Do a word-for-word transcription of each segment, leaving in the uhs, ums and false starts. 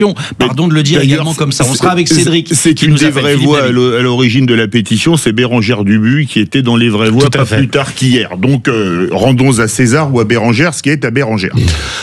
Pardon de le dire également comme ça. On sera avec Cédric. C'est qu'une des vraies voix à l'origine de la pétition, c'est Bérengère Dubuis qui était dans les vraies voix pas plus tard qu'hier. Donc euh, rendons à César ou à Bérengère ce qui est à Bérengère.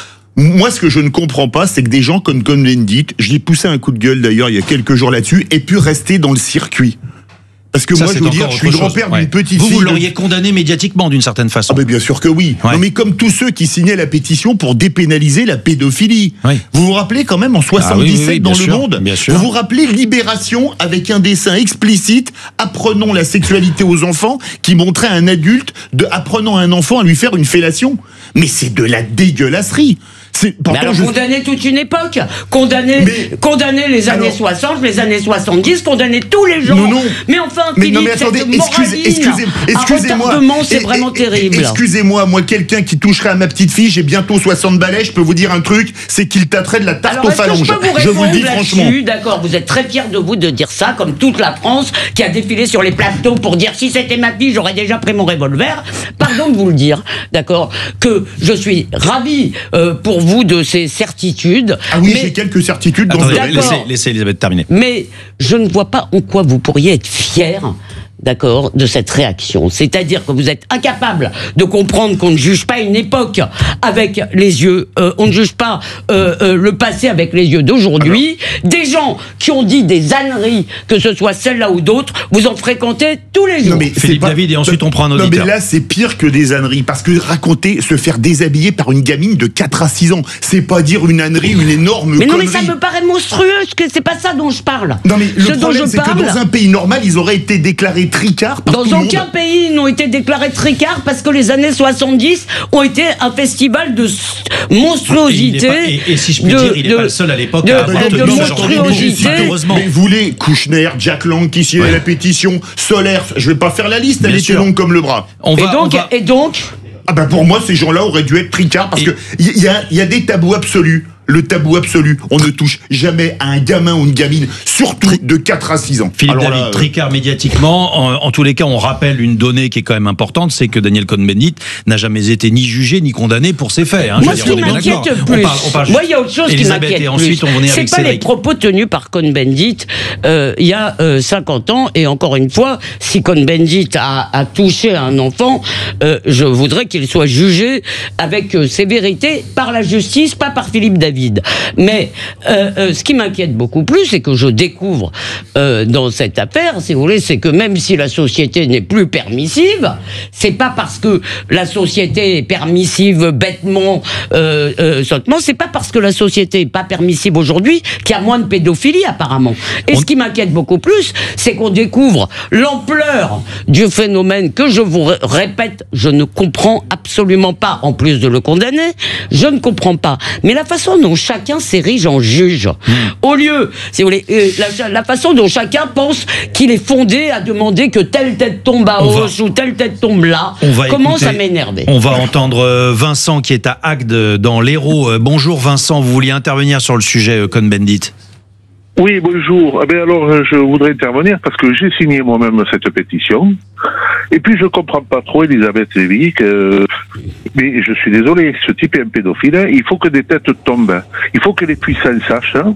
Moi, ce que je ne comprends pas, c'est que des gens comme Cohn-Bendit, je l'ai poussé un coup de gueule d'ailleurs il y a quelques jours là-dessus, aient pu rester dans le circuit. Parce que ça, moi, je veux dire, je suis grand-père d'une petite vous, fille. Vous l'auriez de... condamné médiatiquement, d'une certaine façon. Ah, mais bien sûr que oui. Ouais. Non, mais comme tous ceux qui signaient la pétition pour dépénaliser la pédophilie. Oui. Vous vous rappelez quand même, en soixante-dix-sept, ah, oui, oui, oui, dans sûr, le monde, bien sûr. Vous vous rappelez Libération avec un dessin explicite, apprenons la sexualité aux enfants, qui montrait un adulte de, apprenant à un enfant à lui faire une fellation. Mais c'est de la dégueulasserie. Mais alors, je... condamner toute une époque, condamner, mais... condamner les années alors... soixante, les années soixante-dix, condamner tous les gens. Non, non. Mais enfin, mais Philippe, non, mais attendez, cette excusez, excusez, excusez-moi. C'est vraiment terrible. Excusez-moi, moi, quelqu'un qui toucherait à ma petite fille, j'ai bientôt soixante balais, je peux vous dire un truc, c'est qu'il tâterait de la tarte aux phalanges. Je, vous je vous le dis franchement. D'accord, vous êtes très fiers de vous de dire ça, comme toute la France qui a défilé sur les plateaux pour dire si c'était ma fille, j'aurais déjà pris mon revolver. Pardon de vous le dire, d'accord, que je suis ravi euh, pour vous de ces certitudes. Ah oui, j'ai quelques certitudes. Attendez, laissez, laissez Elisabeth terminer. Mais je ne vois pas en quoi vous pourriez être fier, d'accord, de cette réaction. C'est-à-dire que vous êtes incapable de comprendre qu'on ne juge pas une époque avec les yeux, euh, on ne juge pas euh, euh, le passé avec les yeux d'aujourd'hui. Des gens qui ont dit des âneries, que ce soit celle-là ou d'autres, vous en fréquentez tous les jours. Non, mais Philippe pas... David, et ensuite on prend un auditeur. Non, mais là, c'est pire que des âneries. Parce que raconter, se faire déshabiller par une gamine de quatre à six ans, c'est pas dire une ânerie, une énorme mais connerie. non, mais ça me paraît monstrueux, que c'est pas ça dont je parle. Non, mais Ce le problème, c'est que dans un pays normal, ils auraient été déclarés tricards par Dans tout le monde. aucun pays, ils n'ont été déclarés tricards parce que les années soixante-dix ont été un festival de monstruosité. Et, et, et si je puis de, dire, il n'est pas le seul à l'époque à avoir de monstruosité. Mais vous voulez Kouchner, Jack Lang qui signait ouais. la pétition, Solaire, je vais pas faire la liste, elle était longue comme le bras. On va, et donc, on va... et donc Ah ben pour moi, ces gens-là auraient dû être tricards parce et... que il y a, y a des tabous absolus. Le tabou absolu, on ne touche jamais à un gamin ou une gamine, surtout de quatre à six ans. Philippe Alors David, là, tricard médiatiquement, en, en tous les cas, on rappelle une donnée qui est quand même importante, c'est que Daniel Cohn-Bendit n'a jamais été ni jugé ni condamné pour ses faits. Hein. Moi, ce qui m'inquiète plus, on parle, on parle moi, il y a autre chose Elisabeth, qui m'inquiète plus. C'est pas Cédric. Les propos tenus par Cohn-Bendit euh, il y a euh, cinquante ans, et encore une fois, si Cohn-Bendit a, a touché un enfant, euh, je voudrais qu'il soit jugé avec euh, sévérité par la justice, pas par Philippe David. Mais euh, euh, ce qui m'inquiète beaucoup plus, c'est que je découvre euh, dans cette affaire, si vous voulez, c'est que même si la société n'est plus permissive, c'est pas parce que la société est permissive bêtement, euh, euh, sottement, c'est pas parce que la société est pas permissive aujourd'hui qu'il y a moins de pédophilie apparemment. Et On... ce qui m'inquiète beaucoup plus, c'est qu'on découvre l'ampleur du phénomène que je vous répète, je ne comprends absolument pas, en plus de le condamner, je ne comprends pas. Mais la façon dont chacun s'érige en juge. Mmh. Au lieu, si vous voulez, euh, la, la façon dont chacun pense qu'il est fondé à demander que telle tête tombe à Auch ou telle tête tombe là, commence à m'énerver. On va entendre Vincent qui est à Agde dans l'Hérault. Bonjour Vincent, vous vouliez intervenir sur le sujet Cohn-Bendit? Oui, bonjour. Eh bien alors, je voudrais intervenir parce que j'ai signé moi-même cette pétition. Et puis, je comprends pas trop, Elisabeth Lévy, que... mais je suis désolé, ce type est un pédophile, il faut que des têtes tombent. Il faut que les puissants sachent hein,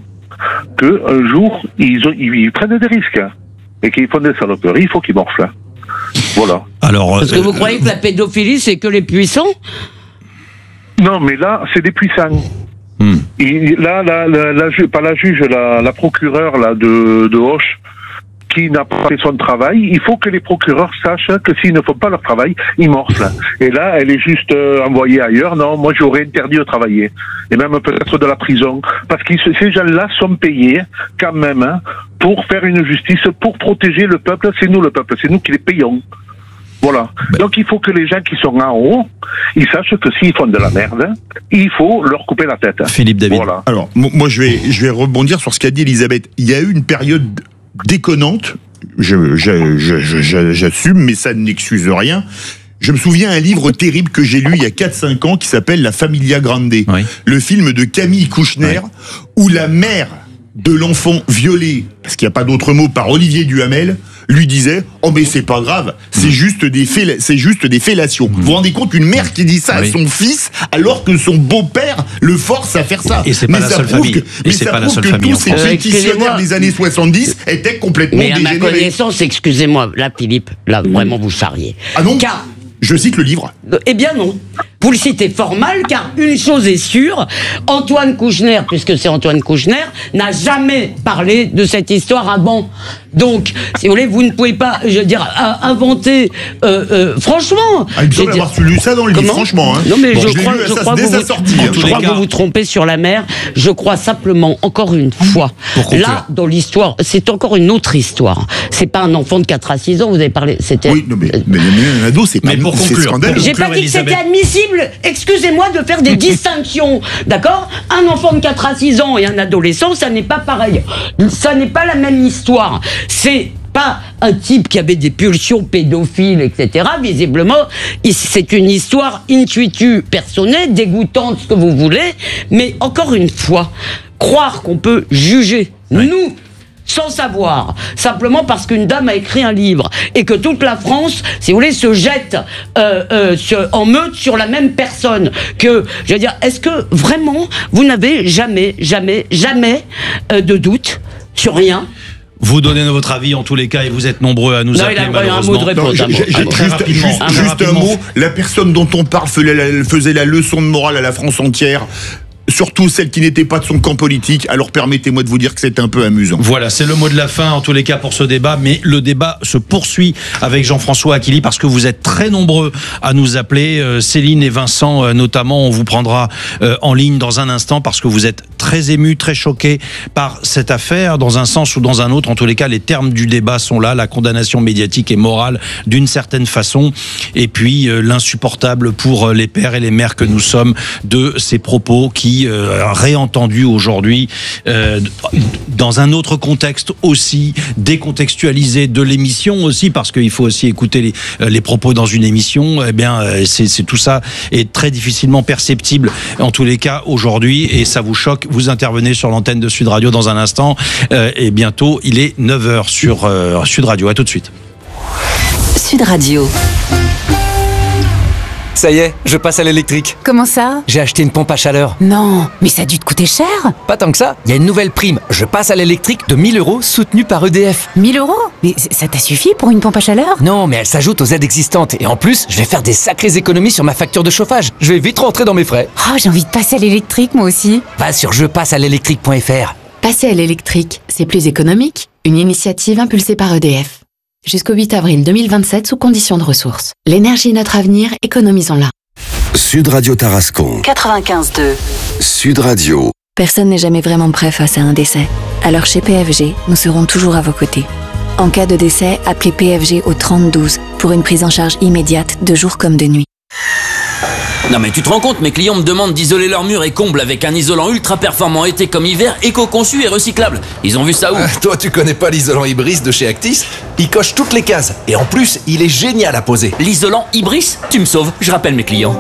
qu'un jour, ils, ont, ils, ils prennent des risques. Hein, et qu'ils font des saloperies, il faut qu'ils morflent. Voilà. Alors, Parce que vous euh, croyez que la pédophilie, c'est que les puissants? Non, mais là, c'est des puissants. Hmm. Et là, la, la, la, la, pas la juge, la, la procureure là, de, de Auch, qui n'a pas fait son travail, il faut que les procureurs sachent que s'ils ne font pas leur travail, ils morflent. Et là, elle est juste euh, envoyée ailleurs. Non, moi j'aurais interdit de travailler. Et même peut-être de la prison. Parce que ces gens-là sont payés quand même hein, pour faire une justice, pour protéger le peuple. C'est nous le peuple, c'est nous qui les payons. Voilà. Donc il faut que les gens qui sont en haut, ils sachent que s'ils font de la merde, il faut leur couper la tête. Philippe David. Voilà. Alors, moi je vais, je vais rebondir sur ce qu'a dit Elisabeth. Il y a eu une période déconnante, je, je, je, je, j'assume, mais ça n'excuse rien. Je me souviens un livre terrible que j'ai lu il y a quatre cinq ans qui s'appelle La Familia Grande. Oui. Le film de Camille Kouchner, oui. où la mère de l'enfant violé, parce qu'il n'y a pas d'autre mot, par Olivier Duhamel, lui disait « Oh mais c'est pas grave, c'est juste des fél- c'est juste des fellations. Mmh. » Vous vous rendez compte, une mère qui dit ça oui. à son fils, alors que son beau-père le force à faire ça. Et c'est pas mais la seule famille. Que, Et mais c'est ça pas prouve la seule que famille tous ces euh, pétitionnaires des années soixante-dix étaient complètement mais dégénérés. Mais à ma connaissance, excusez-moi, là Philippe, là vraiment vous charriez. Ah non Car je cite le livre. Eh bien non. Vous le citez fort mal, car une chose est sûre, Antoine Kouchner, puisque c'est Antoine Kouchner, n'a jamais parlé de cette histoire avant. Donc, si vous voulez, vous ne pouvez pas, je veux dire, inventer, euh, euh, franchement. Ah, il me semble avoir lu ça dans le livre, franchement. Hein. Non, mais bon, je, je crois, je crois, que, vous, sortie, je hein. crois que vous vous trompez sur la mer. Je crois simplement, encore une fois, là, dans l'histoire, c'est encore une autre histoire. C'est pas un enfant de quatre à six ans, vous avez parlé. C'était. Oui, non, mais, mais, mais un ado, c'est pas mais pour conclure, scandaleux. J'ai pas dit que c'était admissible, excusez-moi de faire des distinctions, d'accord? Un enfant de quatre à six ans et un adolescent, ça n'est pas pareil. Ça n'est pas la même histoire. C'est pas un type qui avait des pulsions pédophiles, et cetera. Visiblement, c'est une histoire intuitu personnelle, dégoûtante, ce que vous voulez, mais encore une fois, croire qu'on peut juger, oui. nous, sans savoir, simplement parce qu'une dame a écrit un livre et que toute la France, si vous voulez, se jette euh, euh, se, en meute sur la même personne. Que, je veux dire, est-ce que vraiment vous n'avez jamais, jamais, jamais euh, de doute sur rien? Vous donnez votre avis en tous les cas et vous êtes nombreux à nous non, appeler il a malheureusement. Un mot de réponse, non, j'ai, j'ai, très juste, rapidement, juste, juste rapidement. un mot. La personne dont on parle faisait la, faisait la leçon de morale à la France entière. Surtout celles qui n'étaient pas de son camp politique, alors permettez-moi de vous dire que c'est un peu amusant. Voilà, c'est le mot de la fin en tous les cas pour ce débat, mais le débat se poursuit avec Jean-François Aquili parce que vous êtes très nombreux à nous appeler, euh, Céline et Vincent euh, notamment, on vous prendra euh, en ligne dans un instant parce que vous êtes très émus, très choqués par cette affaire, dans un sens ou dans un autre. En tous les cas, les termes du débat sont là, la condamnation médiatique et morale d'une certaine façon, et puis euh, l'insupportable pour les pères et les mères que nous sommes de ces propos qui Euh, réentendu aujourd'hui euh, dans un autre contexte aussi, décontextualisé de l'émission aussi, parce qu'il faut aussi écouter les, euh, les propos dans une émission. Eh bien, euh, c'est, c'est tout ça est très difficilement perceptible en tous les cas aujourd'hui, et ça vous choque. Vous intervenez sur l'antenne de Sud Radio dans un instant, euh, et bientôt il est neuf heures sur euh, Sud Radio. À tout de suite. Sud Radio. Ça y est, je passe à l'électrique. Comment ça? J'ai acheté une pompe à chaleur. Non, mais ça a dû te coûter cher. Pas tant que ça, il y a une nouvelle prime. Je passe à l'électrique de mille euros soutenue par E D F. mille euros? Mais ça t'a suffi pour une pompe à chaleur? Non, mais elle s'ajoute aux aides existantes. Et en plus, je vais faire des sacrées économies sur ma facture de chauffage. Je vais vite rentrer dans mes frais. Oh, j'ai envie de passer à l'électrique moi aussi. Va sur je passe à l'électrique point f r. Passer à l'électrique, c'est plus économique. Une initiative impulsée par E D F. Jusqu'au huit avril deux mille vingt-sept sous conditions de ressources. L'énergie est notre avenir, économisons-la. Sud Radio Tarascon. quatre-vingt-quinze deux. Sud Radio. Personne n'est jamais vraiment prêt face à un décès. Alors chez P F G, nous serons toujours à vos côtés. En cas de décès, appelez P F G au trente douze pour une prise en charge immédiate de jour comme de nuit. Non mais tu te rends compte, mes clients me demandent d'isoler leurs murs et combles avec un isolant ultra performant été comme hiver, éco-conçu et recyclable. Ils ont vu ça où? euh, Toi tu connais pas l'isolant Ibris de chez Actis? Il coche toutes les cases et en plus il est génial à poser. L'isolant Ibris? Tu me sauves, je rappelle mes clients.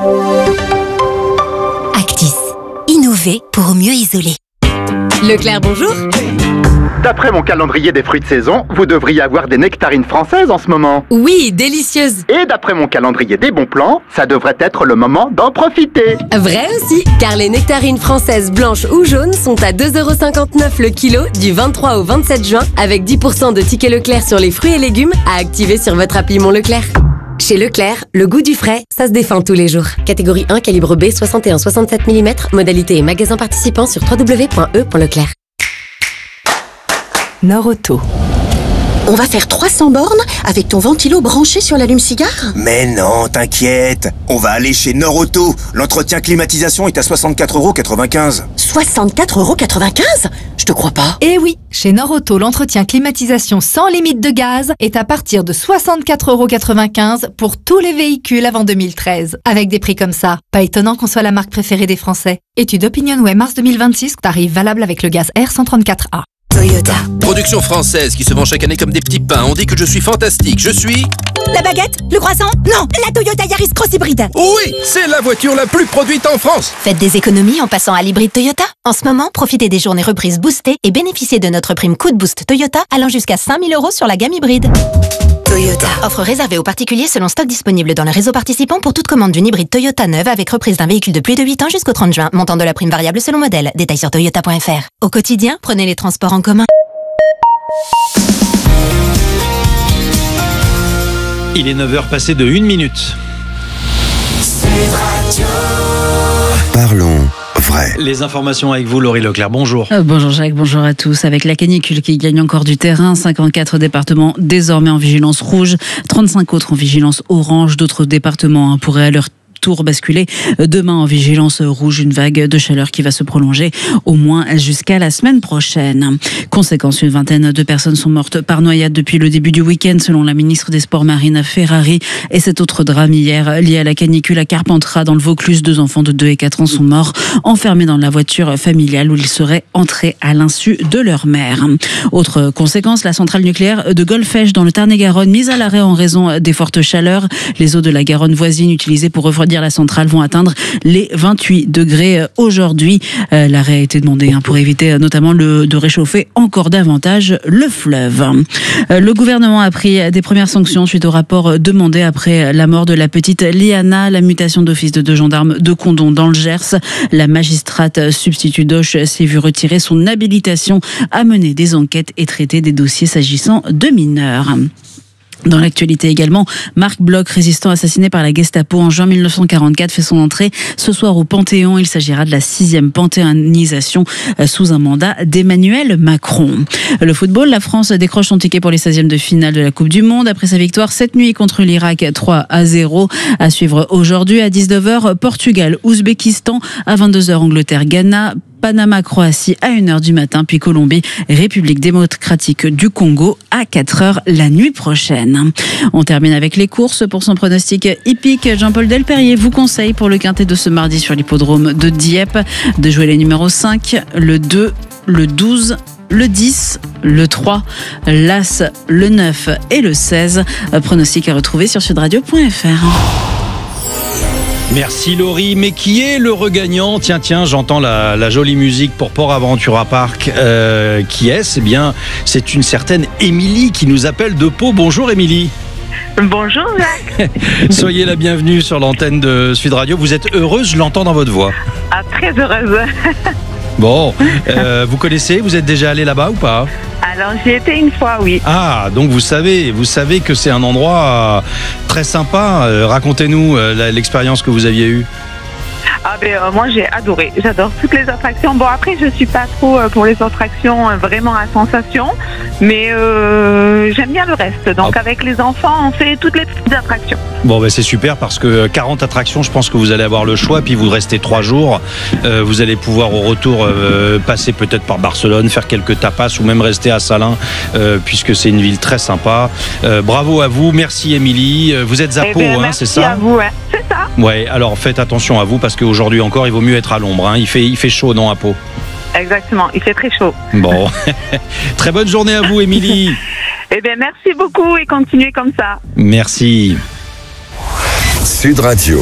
Actis, innover pour mieux isoler. Leclerc, bonjour. D'après mon calendrier des fruits de saison, vous devriez avoir des nectarines françaises en ce moment. Oui, délicieuses. Et d'après mon calendrier des bons plans, ça devrait être le moment d'en profiter. Vrai aussi, car les nectarines françaises blanches ou jaunes sont à deux euros cinquante-neuf le kilo du vingt-trois au vingt-sept juin, avec dix pour cent de tickets Leclerc sur les fruits et légumes à activer sur votre appli Mon Leclerc. Chez Leclerc, le goût du frais, ça se défend tous les jours. Catégorie un, calibre B, soixante et un virgule soixante-sept millimètres, modalité et magasin participant sur w w w point e point leclerc. Norauto. On va faire trois cents bornes avec ton ventilo branché sur l'allume-cigare? Mais non, t'inquiète. On va aller chez Norauto. L'entretien climatisation est à soixante-quatre euros quatre-vingt-quinze. soixante-quatre euros quatre-vingt-quinze? Je te crois pas. Eh oui, chez Norauto, l'entretien climatisation sans limite de gaz est à partir de soixante-quatre euros quatre-vingt-quinze pour tous les véhicules avant deux mille treize. Avec des prix comme ça, pas étonnant qu'on soit la marque préférée des Français. Étude OpinionWay mars deux mille vingt-six, tarif valable avec le gaz R cent trente-quatre A. Toyota. Production française qui se vend chaque année comme des petits pains. On dit que je suis fantastique. Je suis... La baguette? Le croissant? Non, la Toyota Yaris Cross Hybride. Oui, c'est la voiture la plus produite en France. Faites des économies en passant à l'hybride Toyota. En ce moment, profitez des journées reprises boostées et bénéficiez de notre prime Coup de Boost Toyota allant jusqu'à cinq mille euros sur la gamme hybride. Toyota. Offre réservée aux particuliers selon stock disponible dans le réseau participant pour toute commande d'une hybride Toyota neuve avec reprise d'un véhicule de plus de huit ans jusqu'au trente juin. Montant de la prime variable selon modèle. Détails sur toyota point f r. Au quotidien, prenez les transports en commun. Il est neuf heures passées de une minute. Parlons vrai. Les informations avec vous, Laurie Leclerc. Bonjour. Euh, bonjour Jacques, bonjour à tous. Avec la canicule qui gagne encore du terrain, cinquante-quatre départements désormais en vigilance rouge, trente-cinq autres en vigilance orange. D'autres départements hein, pourraient à leur tour basculer demain en vigilance rouge, une vague de chaleur qui va se prolonger au moins jusqu'à la semaine prochaine. Conséquence, une vingtaine de personnes sont mortes par noyade depuis le début du week-end selon la ministre des Sports Marina Ferrari. Et cet autre drame hier lié à la canicule à Carpentras dans le Vaucluse, deux enfants de deux et quatre ans sont morts enfermés dans la voiture familiale où ils seraient entrés à l'insu de leur mère. Autre conséquence, la centrale nucléaire de Golfech dans le Tarn-et-Garonne mise à l'arrêt en raison des fortes chaleurs. Les eaux de la Garonne voisine utilisées pour refroidir la centrale vont atteindre les vingt-huit degrés aujourd'hui. Euh, l'arrêt a été demandé hein, pour éviter euh, notamment le, de réchauffer encore davantage le fleuve. Euh, le gouvernement a pris des premières sanctions suite au rapport demandé après la mort de la petite Liana, la mutation d'office de deux gendarmes de Condom dans le Gers. La magistrate substitut d'Auch s'est vue retirer son habilitation à mener des enquêtes et traiter des dossiers s'agissant de mineurs. Dans l'actualité également, Marc Bloch, résistant assassiné par la Gestapo en juin mille neuf cent quarante-quatre, fait son entrée ce soir au Panthéon. Il s'agira de la sixième panthéonisation sous un mandat d'Emmanuel Macron. Le football, la France décroche son ticket pour les seizièmes de finale de la Coupe du Monde après sa victoire cette nuit contre l'Irak trois à zéro. À suivre aujourd'hui à dix-neuf heures, Portugal, Ouzbékistan, à vingt-deux heures, Angleterre, Ghana, Panama, Croatie à une heure du matin, puis Colombie, République démocratique du Congo à quatre heures la nuit prochaine. On termine avec les courses. Pour son pronostic hippique, Jean-Paul Delperrier vous conseille pour le quintet de ce mardi sur l'hippodrome de Dieppe de jouer les numéros cinq, le deux, le douze, le dix, le trois, l'As, le neuf et le seize. Pronostic à retrouver sur sudradio point f r. Merci Laurie, mais qui est le regagnant? Tiens, tiens, j'entends la, la jolie musique pour Port Aventura Park. Euh, qui est-ce? Eh bien, c'est une certaine Émilie qui nous appelle de Pau. Bonjour Émilie. Bonjour Jacques. Soyez la bienvenue sur l'antenne de Sud Radio. Vous êtes heureuse, je l'entends dans votre voix. Ah, très heureuse. Bon, euh, vous connaissez? Vous êtes déjà allé là-bas ou pas? Alors j'y étais une fois, oui. Ah, donc vous savez, vous savez que c'est un endroit euh, très sympa. Euh, racontez-nous euh, l'expérience que vous aviez eue. Ah ben euh, moi j'ai adoré, j'adore toutes les attractions. Bon après je suis pas trop euh, pour les attractions euh, vraiment à sensation, mais euh, j'aime bien le reste. Donc ah. avec les enfants on fait toutes les petites attractions. Bon ben c'est super parce que quarante attractions, je pense que vous allez avoir le choix. Puis vous restez trois jours, euh, vous allez pouvoir au retour euh, passer peut-être par Barcelone, faire quelques tapas ou même rester à Salins euh, puisque c'est une ville très sympa. Euh, bravo à vous, merci Émilie. Vous êtes à Pau, ben, hein, c'est ça? Merci à vous, ouais. C'est ça. Ouais, alors faites attention à vous parce qu'aujourd'hui encore il vaut mieux être à l'ombre. Hein. Il fait, il fait chaud non à Pau? Exactement, il fait très chaud. Bon, très bonne journée à vous Émilie. Eh bien merci beaucoup et continuez comme ça. Merci. Sud Radio.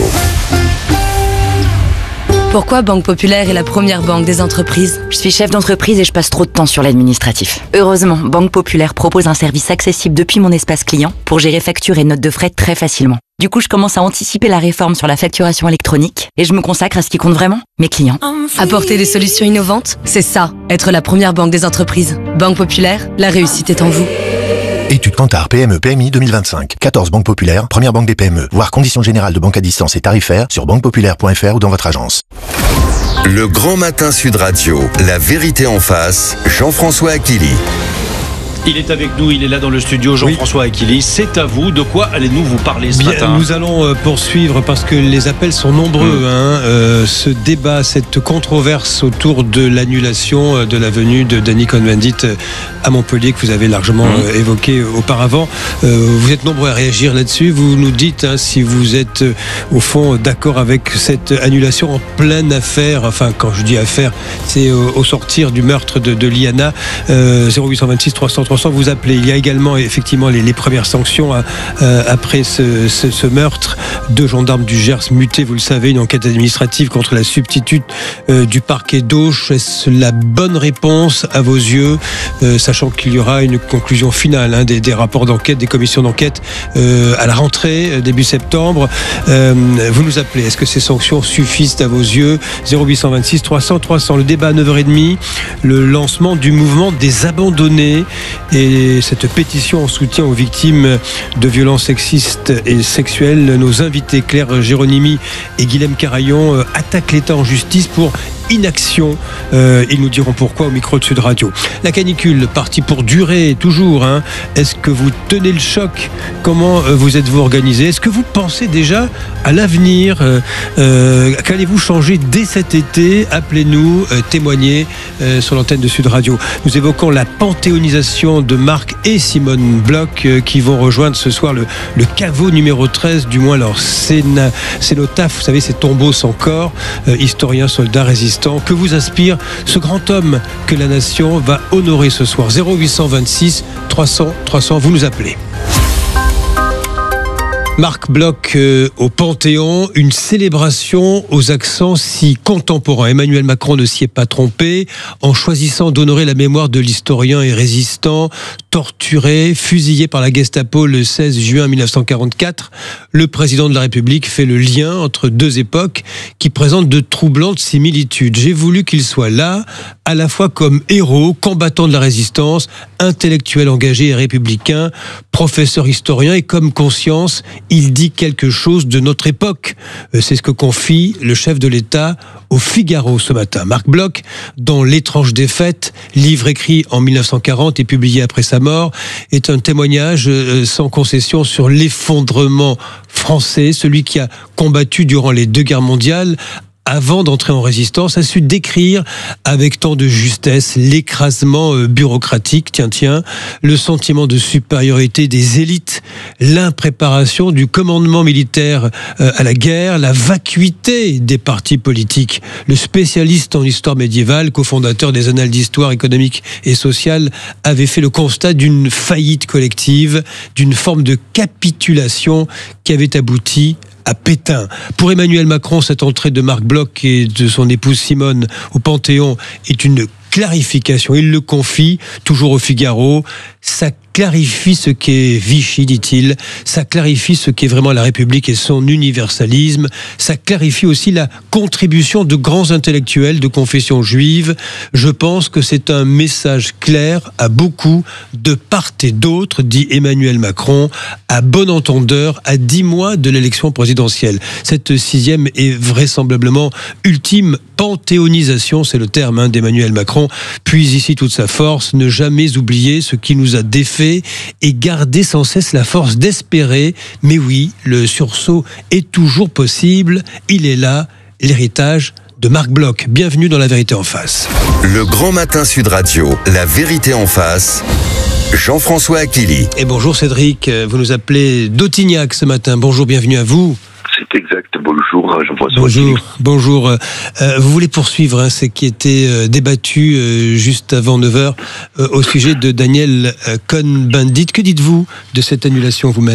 Pourquoi Banque Populaire est la première banque des entreprises? Je suis chef d'entreprise et je passe trop de temps sur l'administratif. Heureusement, Banque Populaire propose un service accessible depuis mon espace client pour gérer factures et notes de frais très facilement. Du coup, je commence à anticiper la réforme sur la facturation électronique et je me consacre à ce qui compte vraiment, mes clients. Apporter des solutions innovantes, c'est ça, être la première banque des entreprises. Banque Populaire, la réussite est en vous. Étude Kantar P M E P M I deux mille vingt-cinq. quatorze banques populaires, première banque des P M E. Voir conditions générales de banque à distance et tarifaires sur banque populaire point f r ou dans votre agence. Le Grand Matin Sud Radio, la vérité en face, Jean-François Akili. Il est avec nous, il est là dans le studio, Jean-François Aquili. C'est à vous. De quoi allez-nous vous parler ce Bien, matin ? Nous allons poursuivre, parce que les appels sont nombreux, mmh. hein, euh, ce débat, cette controverse autour de l'annulation de la venue de Danny Cohn-Bendit à Montpellier, que vous avez largement mmh. euh, évoqué auparavant. Euh, vous êtes nombreux à réagir là-dessus. Vous nous dites hein, si vous êtes euh, au fond d'accord avec cette annulation en pleine affaire. Enfin, quand je dis affaire, c'est euh, au sortir du meurtre de, de Liana. Euh, zéro huit cent vingt-six trois cents trois cents, vous appelez. Il y a également effectivement les, les premières sanctions euh, après ce, ce, ce meurtre. Deux gendarmes du Gers mutés, vous le savez, une enquête administrative contre la substitute euh, du parquet d'Auch. Est-ce la bonne réponse à vos yeux, euh, sachant qu'il y aura une conclusion finale hein, des, des rapports d'enquête, des commissions d'enquête euh, à la rentrée, euh, début septembre. Euh, vous nous appelez. Est-ce que ces sanctions suffisent à vos yeux ? zéro huit cent vingt-six trois cents trois cents. Le débat à neuf heures trente, le lancement du mouvement des abandonnés et cette pétition en soutien aux victimes de violences sexistes et sexuelles. Nos invités Claire Géronimi et Guilhem Carayon euh, attaquent l'État en justice pour inaction. Euh, ils nous diront pourquoi au micro de Sud Radio. La canicule, partie pour durer toujours. Hein. Est-ce que vous tenez le choc ? Comment euh, vous êtes-vous organisé ? Est-ce que vous pensez déjà à l'avenir ? euh, euh, Qu'allez-vous changer dès cet été ? Appelez-nous, euh, témoignez euh, sur l'antenne de Sud Radio. Nous évoquons la panthéonisation de Marc et Simone Bloch euh, qui vont rejoindre ce soir le, le caveau numéro treize, du moins leur cénotaphe, vous savez, ces tombeaux sans corps, euh, historiens, soldats, résistants. Que vous inspire ce grand homme que la nation va honorer ce soir ? Zéro huit cent vingt-six trois cents trois cents, vous nous appelez. Marc Bloch euh, au Panthéon, une célébration aux accents si contemporains. Emmanuel Macron ne s'y est pas trompé en choisissant d'honorer la mémoire de l'historien et résistant torturé, fusillé par la Gestapo le seize juin mille neuf cent quarante-quatre. Le président de la République fait le lien entre deux époques qui présentent de troublantes similitudes. J'ai voulu qu'il soit là, à la fois comme héros, combattant de la résistance, intellectuel engagé et républicain, professeur historien, et comme conscience, il dit quelque chose de notre époque. C'est ce que confie le chef de l'État au Figaro ce matin. Marc Bloch, dans L'étrange défaite, livre écrit en mille neuf cent quarante et publié après sa mort, est un témoignage sans concession sur l'effondrement français, celui qui a combattu durant les deux guerres mondiales, avant d'entrer en résistance, a su décrire avec tant de justesse l'écrasement bureaucratique, tiens, tiens, le sentiment de supériorité des élites, l'impréparation du commandement militaire à la guerre, la vacuité des partis politiques. Le spécialiste en histoire médiévale, cofondateur des Annales d'histoire économique et sociale, avait fait le constat d'une faillite collective, d'une forme de capitulation qui avait abouti à Pétain. Pour Emmanuel Macron, cette entrée de Marc Bloch et de son épouse Simone au Panthéon est une clarification. Il le confie, toujours au Figaro. Ça clarifie ce qu'est Vichy, dit-il. Ça clarifie ce qu'est vraiment la République et son universalisme. Ça clarifie aussi la contribution de grands intellectuels de confession juive. Je pense que c'est un message clair à beaucoup de part et d'autre, dit Emmanuel Macron, à bon entendeur, à dix mois de l'élection présidentielle. Cette sixième et vraisemblablement ultime panthéonisation, c'est le terme hein, d'Emmanuel Macron, puise ici toute sa force, ne jamais oublier ce qui nous a défait et garder sans cesse la force d'espérer. Mais oui, le sursaut est toujours possible. Il est là, l'héritage de Marc Bloch. Bienvenue dans La Vérité en face. Le Grand Matin Sud Radio, La Vérité en face. Jean-François Aquili. Et bonjour Cédric, vous nous appelez d'Autignac ce matin. Bonjour, bienvenue à vous. C'est exact. Bonjour Jean-François. Bonjour, bonjour. Euh, vous voulez poursuivre hein, ce qui était euh, débattu euh, juste avant neuf heures euh, au sujet de Daniel euh, Cohn-Bendit. Que dites-vous de cette annulation vous-même ?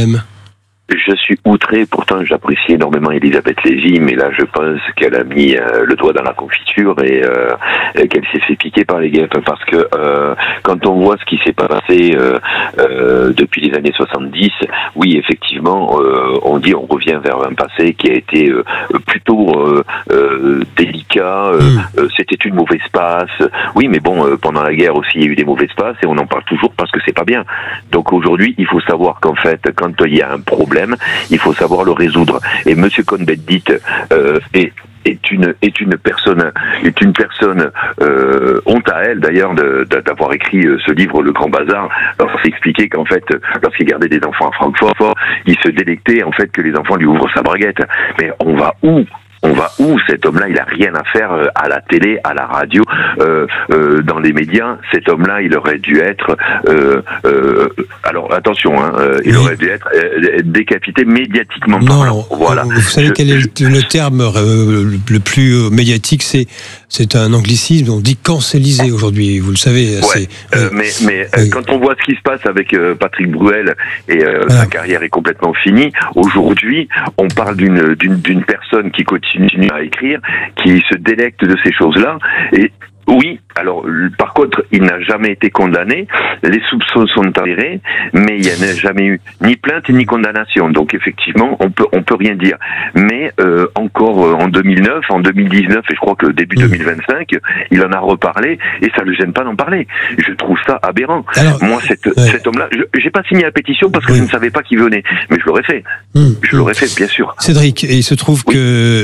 Je suis outré, pourtant j'apprécie énormément Elisabeth Lévy, mais là je pense qu'elle a mis euh, le doigt dans la confiture et, euh, et qu'elle s'est fait piquer par les guêpes, parce que euh, quand on voit ce qui s'est passé euh, euh, depuis les années soixante-dix, oui effectivement euh, on dit on revient vers un passé qui a été euh, plutôt euh, euh, délicat, euh, mmh. euh, c'était une mauvaise passe, oui mais bon euh, pendant la guerre aussi il y a eu des mauvaises passes et on en parle toujours parce que c'est pas bien. Donc aujourd'hui il faut savoir qu'en fait quand il y a un problème, il faut savoir le résoudre. Et Monsieur Cohn-Bendit euh, est est une est une personne est une personne euh, honte à elle d'ailleurs de, de, d'avoir écrit ce livre Le Grand Bazar. Alors c'est expliqué qu'en fait lorsqu'il gardait des enfants à Francfort, il se délectait en fait que les enfants lui ouvrent sa braguette. Mais on va où? On va où? Cet homme-là, il a rien à faire à la télé, à la radio, euh, euh, dans les médias. Cet homme-là, il aurait dû être, euh, euh, alors attention, hein, euh, il oui. aurait dû être euh, décapité médiatiquement parlant. Voilà. Vous savez je, quel est le, le terme euh, le plus médiatique? C'est c'est un anglicisme. On dit cancélisé aujourd'hui. Vous le savez. Ouais, euh, mais mais oui. quand on voit ce qui se passe avec euh, Patrick Bruel et euh, ah. sa carrière est complètement finie. Aujourd'hui, on parle d'une d'une d'une personne qui continue à écrire, qui se délecte de ces choses-là. Et oui, alors par contre, il n'a jamais été condamné, les soupçons sont avérés, mais il n'y a jamais eu ni plainte ni condamnation. Donc effectivement, on peut on peut rien dire. Mais euh, encore euh, en deux mille neuf, en deux mille dix-neuf, et je crois que début mmh. deux mille vingt-cinq, il en a reparlé et ça ne le gêne pas d'en parler. Je trouve ça aberrant. Alors, Moi, cette, ouais. cet homme-là, j'ai pas signé la pétition parce que oui. je ne savais pas qui venait, mais je l'aurais fait. Mmh. Je l'aurais fait, bien sûr. Cédric, il se trouve oui. que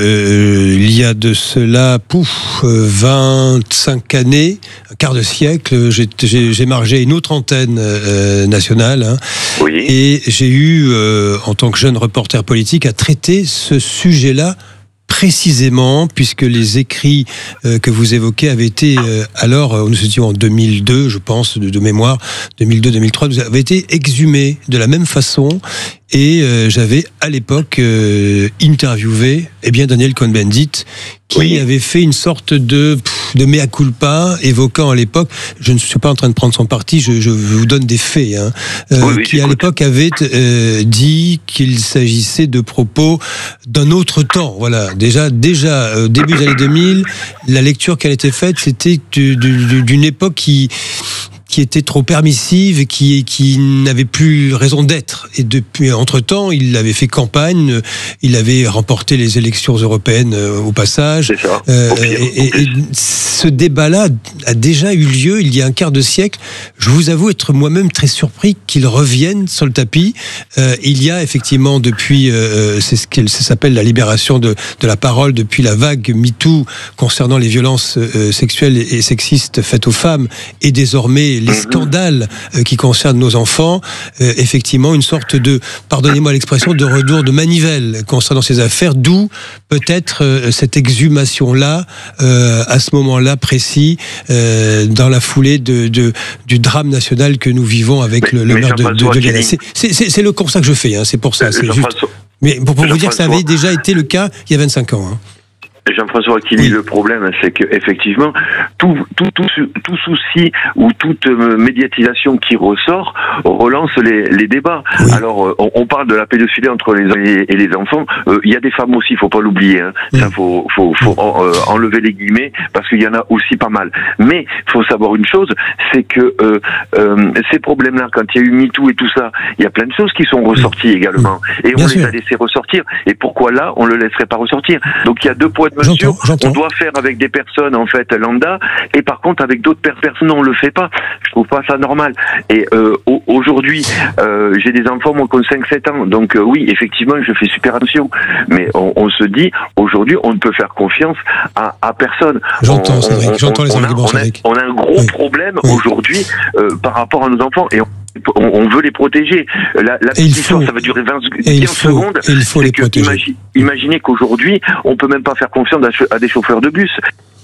euh, il y a de cela, pouf, vingt-cinq années, un quart de siècle, j'ai, j'ai, j'ai margé une autre antenne euh, nationale, hein, oui. et j'ai eu, euh, en tant que jeune reporter politique, à traiter ce sujet-là précisément, puisque les écrits euh, que vous évoquez avaient été, euh, alors, euh, nous étions en deux mille deux, je pense, de, de mémoire, deux mille deux deux mille trois, avaient été exhumés de la même façon. Et euh, j'avais à l'époque euh, interviewé eh bien Daniel Cohn-Bendit, qui oui. avait fait une sorte de pff, de mea culpa, évoquant à l'époque, je ne suis pas en train de prendre son parti, je, je vous donne des faits, hein, euh, oui, oui, qui à l'époque avait euh, dit qu'il s'agissait de propos d'un autre temps. Voilà, déjà déjà euh, début des années deux mille, la lecture qui a été faite, c'était du, du, d'une époque qui qui était trop permissive et qui, qui n'avait plus raison d'être. Et depuis, entre-temps, il avait fait campagne, il avait remporté les élections européennes au passage. C'est ça. Euh, au pire, et, et, et ce débat-là a déjà eu lieu il y a un quart de siècle. Je vous avoue être moi-même très surpris qu'il revienne sur le tapis. Euh, il y a effectivement depuis, euh, c'est ce qu'elle ça s'appelle la libération de, de la parole, depuis la vague MeToo concernant les violences euh, sexuelles et sexistes faites aux femmes, et désormais les scandales euh, qui concernent nos enfants, euh, effectivement une sorte de, pardonnez-moi l'expression, de retour de manivelle concernant ces affaires, d'où peut-être euh, cette exhumation-là, euh, à ce moment-là précis, euh, dans la foulée de, de, du drame national que nous vivons avec mais, le, le meurtre de, de, de Léna. C'est, c'est, c'est le constat que je fais, hein, c'est pour ça. Euh, c'est juste... Mais pour, pour vous dire que ça avait déjà été le cas il y a vingt-cinq ans. Hein. Jean-François Aquili, oui. le problème, c'est que effectivement, tout, tout, tout, tout souci ou toute médiatisation qui ressort relance les, les débats. Oui. Alors, on, on parle de la pédophilie entre les hommes et les enfants. Il euh, y a des femmes aussi, il faut pas l'oublier. Hein. Oui. Ça, faut, faut, faut en, euh, enlever les guillemets parce qu'il y en a aussi pas mal. Mais il faut savoir une chose, c'est que euh, euh, ces problèmes-là, quand il y a eu MeToo et tout ça, il y a plein de choses qui sont ressorties oui. également, et Bien on sûr. les a laissés ressortir. Et pourquoi là, on le laisserait pas ressortir? Donc il y a deux poids. Mesure, j'entends, j'entends. On doit faire avec des personnes en fait lambda, et par contre avec d'autres personnes on le fait pas. Je trouve pas ça normal. Et euh, aujourd'hui, euh, j'ai des enfants moi qui ont cinq sept ans, donc euh, oui effectivement je fais super attention. Mais on, on se dit aujourd'hui on ne peut faire confiance à, à personne. J'entends, on, Cédric. On, j'entends on, les arguments, on a, Cédric. On a un gros oui. problème oui. aujourd'hui euh, par rapport à nos enfants, et on On, on veut les protéger. La, la petite histoire, ça va durer vingt, quinze faut, secondes. Et il faut les que protéger. Imagine, imaginez qu'aujourd'hui, on peut même pas faire confiance à, à des chauffeurs de bus.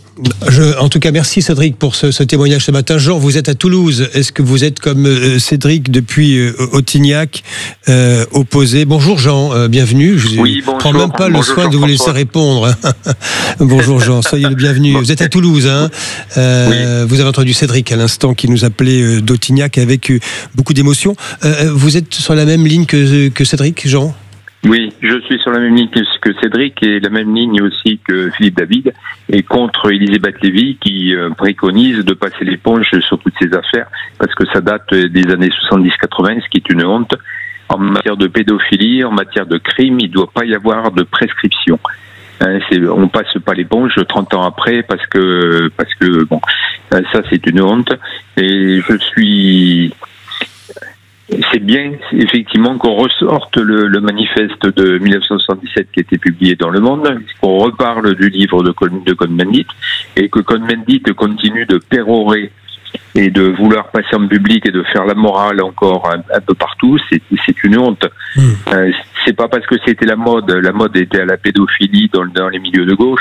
Je, en tout cas, merci Cédric pour ce, ce témoignage ce matin. Jean, vous êtes à Toulouse. Est-ce que vous êtes comme euh, Cédric depuis euh, Autignac, euh, opposé? Bonjour Jean, euh, bienvenue. Je oui, ne prends même pas le bonjour, soin de vous laisser répondre. Bonjour Jean, soyez le bienvenu. Vous êtes à Toulouse, hein. euh, oui. Vous avez entendu Cédric à l'instant qui nous appelait euh, d'Autignac avec euh, beaucoup d'émotion. Euh, vous êtes sur la même ligne que, que Cédric, Jean? Oui, je suis sur la même ligne que Cédric et la même ligne aussi que Philippe David, et contre Elisabeth Lévy qui préconise de passer l'éponge sur toutes ces affaires parce que ça date des années soixante-dix quatre-vingt, ce qui est une honte. En matière de pédophilie, en matière de crime, il ne doit pas y avoir de prescription. Hein, c'est, on passe pas l'éponge trente ans après parce que, parce que bon, ça c'est une honte. Et je suis... C'est, bien effectivement qu'on ressorte le, le manifeste de mille neuf cent soixante-dix-sept qui a été publié dans Le Monde, qu'on reparle du livre de, de Cohn-Bendit et que Cohn-Bendit continue de pérorer et de vouloir passer en public et de faire la morale encore un, un peu partout, c'est, c'est une honte. Mmh. Euh, c'est pas parce que c'était la mode, la mode était à la pédophilie dans, dans les milieux de gauche,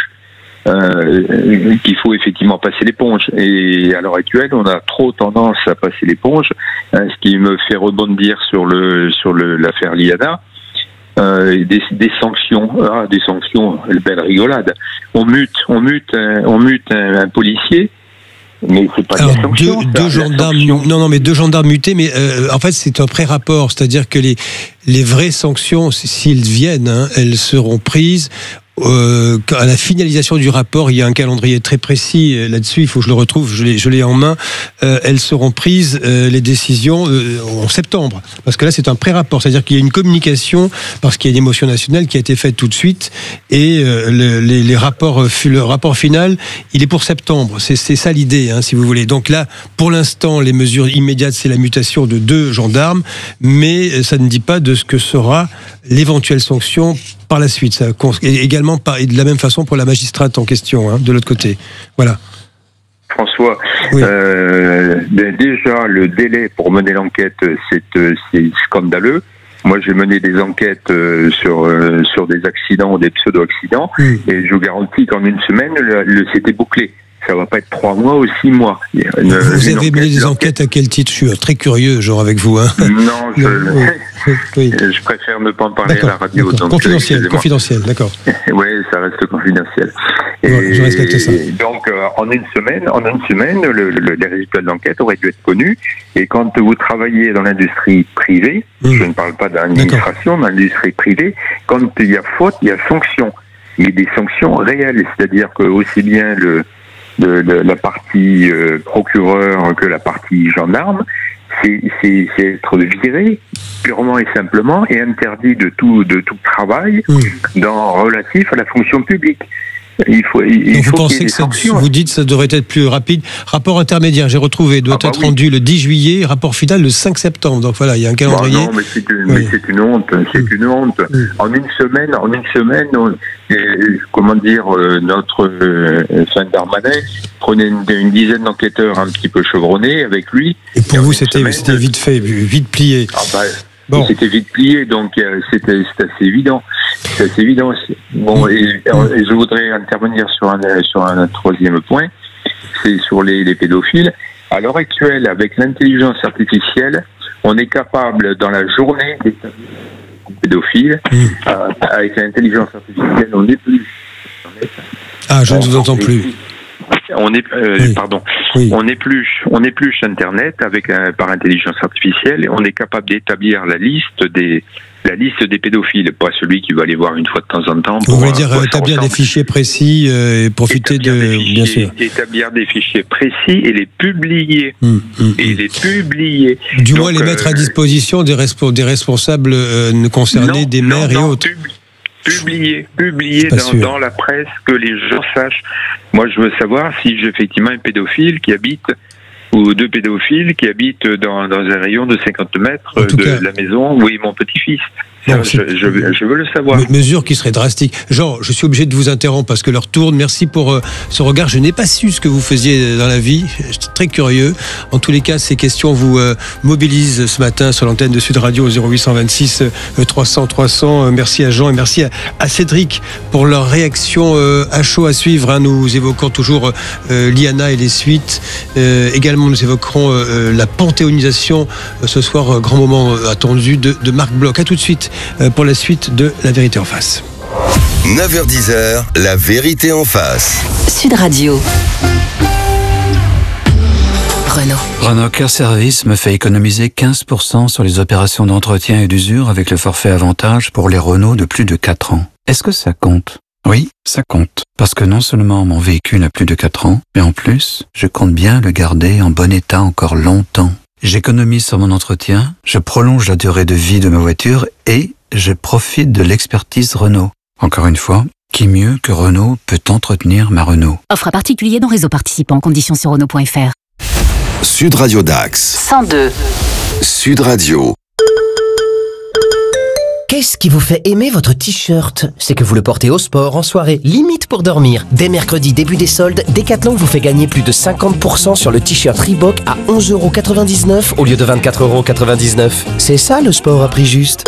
euh, qu'il faut effectivement passer l'éponge. Et à l'heure actuelle, on a trop tendance à passer l'éponge, hein, ce qui me fait rebondir sur le sur le, l'affaire Liana. Euh, des, des sanctions, ah, des sanctions, belle rigolade. On mute, on mute, un, on mute un, un policier. Mais c'est pas Alors, des sanctions, deux, deux gendarmes, non, non, mais deux gendarmes mutés, mais euh, en fait c'est un pré-rapport, c'est-à-dire que les les vraies sanctions, s'ils viennent, hein, elles seront prises. Euh, à la finalisation du rapport, il y a un calendrier très précis là-dessus, il faut que je le retrouve, je l'ai, je l'ai en main. Euh, elles seront prises, euh, les décisions, euh, en septembre. Parce que là, c'est un pré-rapport, c'est-à-dire qu'il y a une communication, parce qu'il y a une émotion nationale qui a été faite tout de suite, et euh, le, les, les rapports, le rapport final, il est pour septembre. C'est, c'est ça l'idée, hein, si vous voulez. Donc là, pour l'instant, les mesures immédiates, c'est la mutation de deux gendarmes, mais ça ne dit pas de ce que sera l'éventuelle sanction par la suite. Ça, et également par, et de la même façon pour la magistrate en question, hein, de l'autre côté. Voilà. François, oui. euh, déjà le délai pour mener l'enquête, c'est, c'est scandaleux. Moi, j'ai mené des enquêtes euh, sur euh, sur des accidents ou des pseudo-accidents, oui. Et je vous garantis qu'en une semaine, le, le, c'était bouclé. Ça va pas être trois mois ou six mois. Une, vous une avez mené des enquêtes à quel titre? Je suis très curieux, genre, avec vous. Hein. Non, je, oui. Oui. je préfère ne pas en parler d'accord, à la radio. Donc, confidentiel, confidentiel, d'accord. Oui, ça reste confidentiel. Et ouais, je respecte ça. Donc, euh, en une semaine, en une semaine, le, le, les résultats de l'enquête auraient dû être connus. Et quand vous travaillez dans l'industrie privée, mmh. je ne parle pas d'administration, dans l'industrie privée, quand il y a faute, il y a sanction. Il y a des sanctions réelles, c'est-à-dire que aussi bien le de, de la partie euh, procureur que la partie gendarme, c'est, c'est, c'est être viré purement et simplement et interdit de tout de tout travail mmh. dans relatif à la fonction publique. Il faut, il Donc faut vous pensez que ça, vous dites ça devrait être plus rapide. Rapport intermédiaire, j'ai retrouvé, doit ah bah être oui. rendu le dix juillet, rapport final le cinq septembre. Donc voilà, il y a un calendrier. Bah non, mais c'est une, oui. mais c'est une honte, c'est mmh. une honte. Mmh. En une semaine, en une semaine, on, et, comment dire, euh, notre euh, fin Darmanin prenait une, une dizaine d'enquêteurs un petit peu chevronnés avec lui. Et pour et vous, c'était, semaine, c'était vite fait, vite plié. Ah bah, Bon. C'était vite plié, donc euh, c'était, c'est assez évident. C'est assez évident. Bon, et, et je voudrais intervenir sur un, sur un troisième point, c'est sur les, les pédophiles. À l'heure actuelle, avec l'intelligence artificielle, on est capable, dans la journée, d'établir un pédophile. Mmh. Euh, avec l'intelligence artificielle, on n'est plus. Ah, je ne vous entends plus. On est, euh, oui. pardon, oui. on épluche, on épluche Internet avec un, par intelligence artificielle et on est capable d'établir la liste des, la liste des pédophiles, pas celui qui va aller voir une fois de temps en temps. Vous voulez dire établir des fichiers précis euh, et profiter établir de, fichiers, bien sûr. Établir des fichiers précis et les publier, hum, hum, et les publier. Du Donc, moins les euh, mettre à disposition des, resp- des responsables euh, concernés, non, des maires non, non, et autres. Pub- Publier, publier dans, dans la presse, que les gens sachent. Moi, je veux savoir si j'ai effectivement un pédophile qui habite, ou deux pédophiles qui habitent dans, dans un rayon de cinquante mètres de cas, la maison où est mon petit-fils. Non, je, je, je veux le savoir. Mesure qui serait drastique. Jean, je suis obligé de vous interrompre parce que l'heure tourne. Merci pour euh, ce regard. Je n'ai pas su ce que vous faisiez dans la vie. J'étais très curieux. En tous les cas, ces questions vous euh, mobilisent ce matin sur l'antenne de Sud Radio au zéro huit cent vingt-six trois cents trois cents. Euh, merci à Jean et merci à, à Cédric pour leur réaction euh, à chaud à suivre. Hein. Nous évoquons toujours euh, Liana et les suites. Euh, également, nous évoquerons euh, la panthéonisation euh, ce soir. Euh, grand moment euh, attendu de, de Marc Bloch. À tout de suite pour la suite de La Vérité en face. neuf heures dix, La Vérité en face. Sud Radio. Renault. Renault Care Service me fait économiser quinze pour cent sur les opérations d'entretien et d'usure avec le forfait avantage pour les Renault de plus de quatre ans. Est-ce que ça compte ? Oui, ça compte. Parce que non seulement mon véhicule a plus de quatre ans, mais en plus, je compte bien le garder en bon état encore longtemps. J'économise sur mon entretien, je prolonge la durée de vie de ma voiture et je profite de l'expertise Renault. Encore une fois, qui mieux que Renault peut entretenir ma Renault ? Offre à particulier dans réseau participant. Conditions sur Renault point F R. Sud Radio Dax. cent deux. Sud Radio. Qu'est-ce qui vous fait aimer votre t-shirt? C'est que vous le portez au sport, en soirée, limite pour dormir. Dès mercredi, début des soldes, Decathlon vous fait gagner plus de cinquante pour cent sur le t-shirt Reebok à onze euros quatre-vingt-dix-neuf au lieu de vingt-quatre euros quatre-vingt-dix-neuf. C'est ça le sport à prix juste.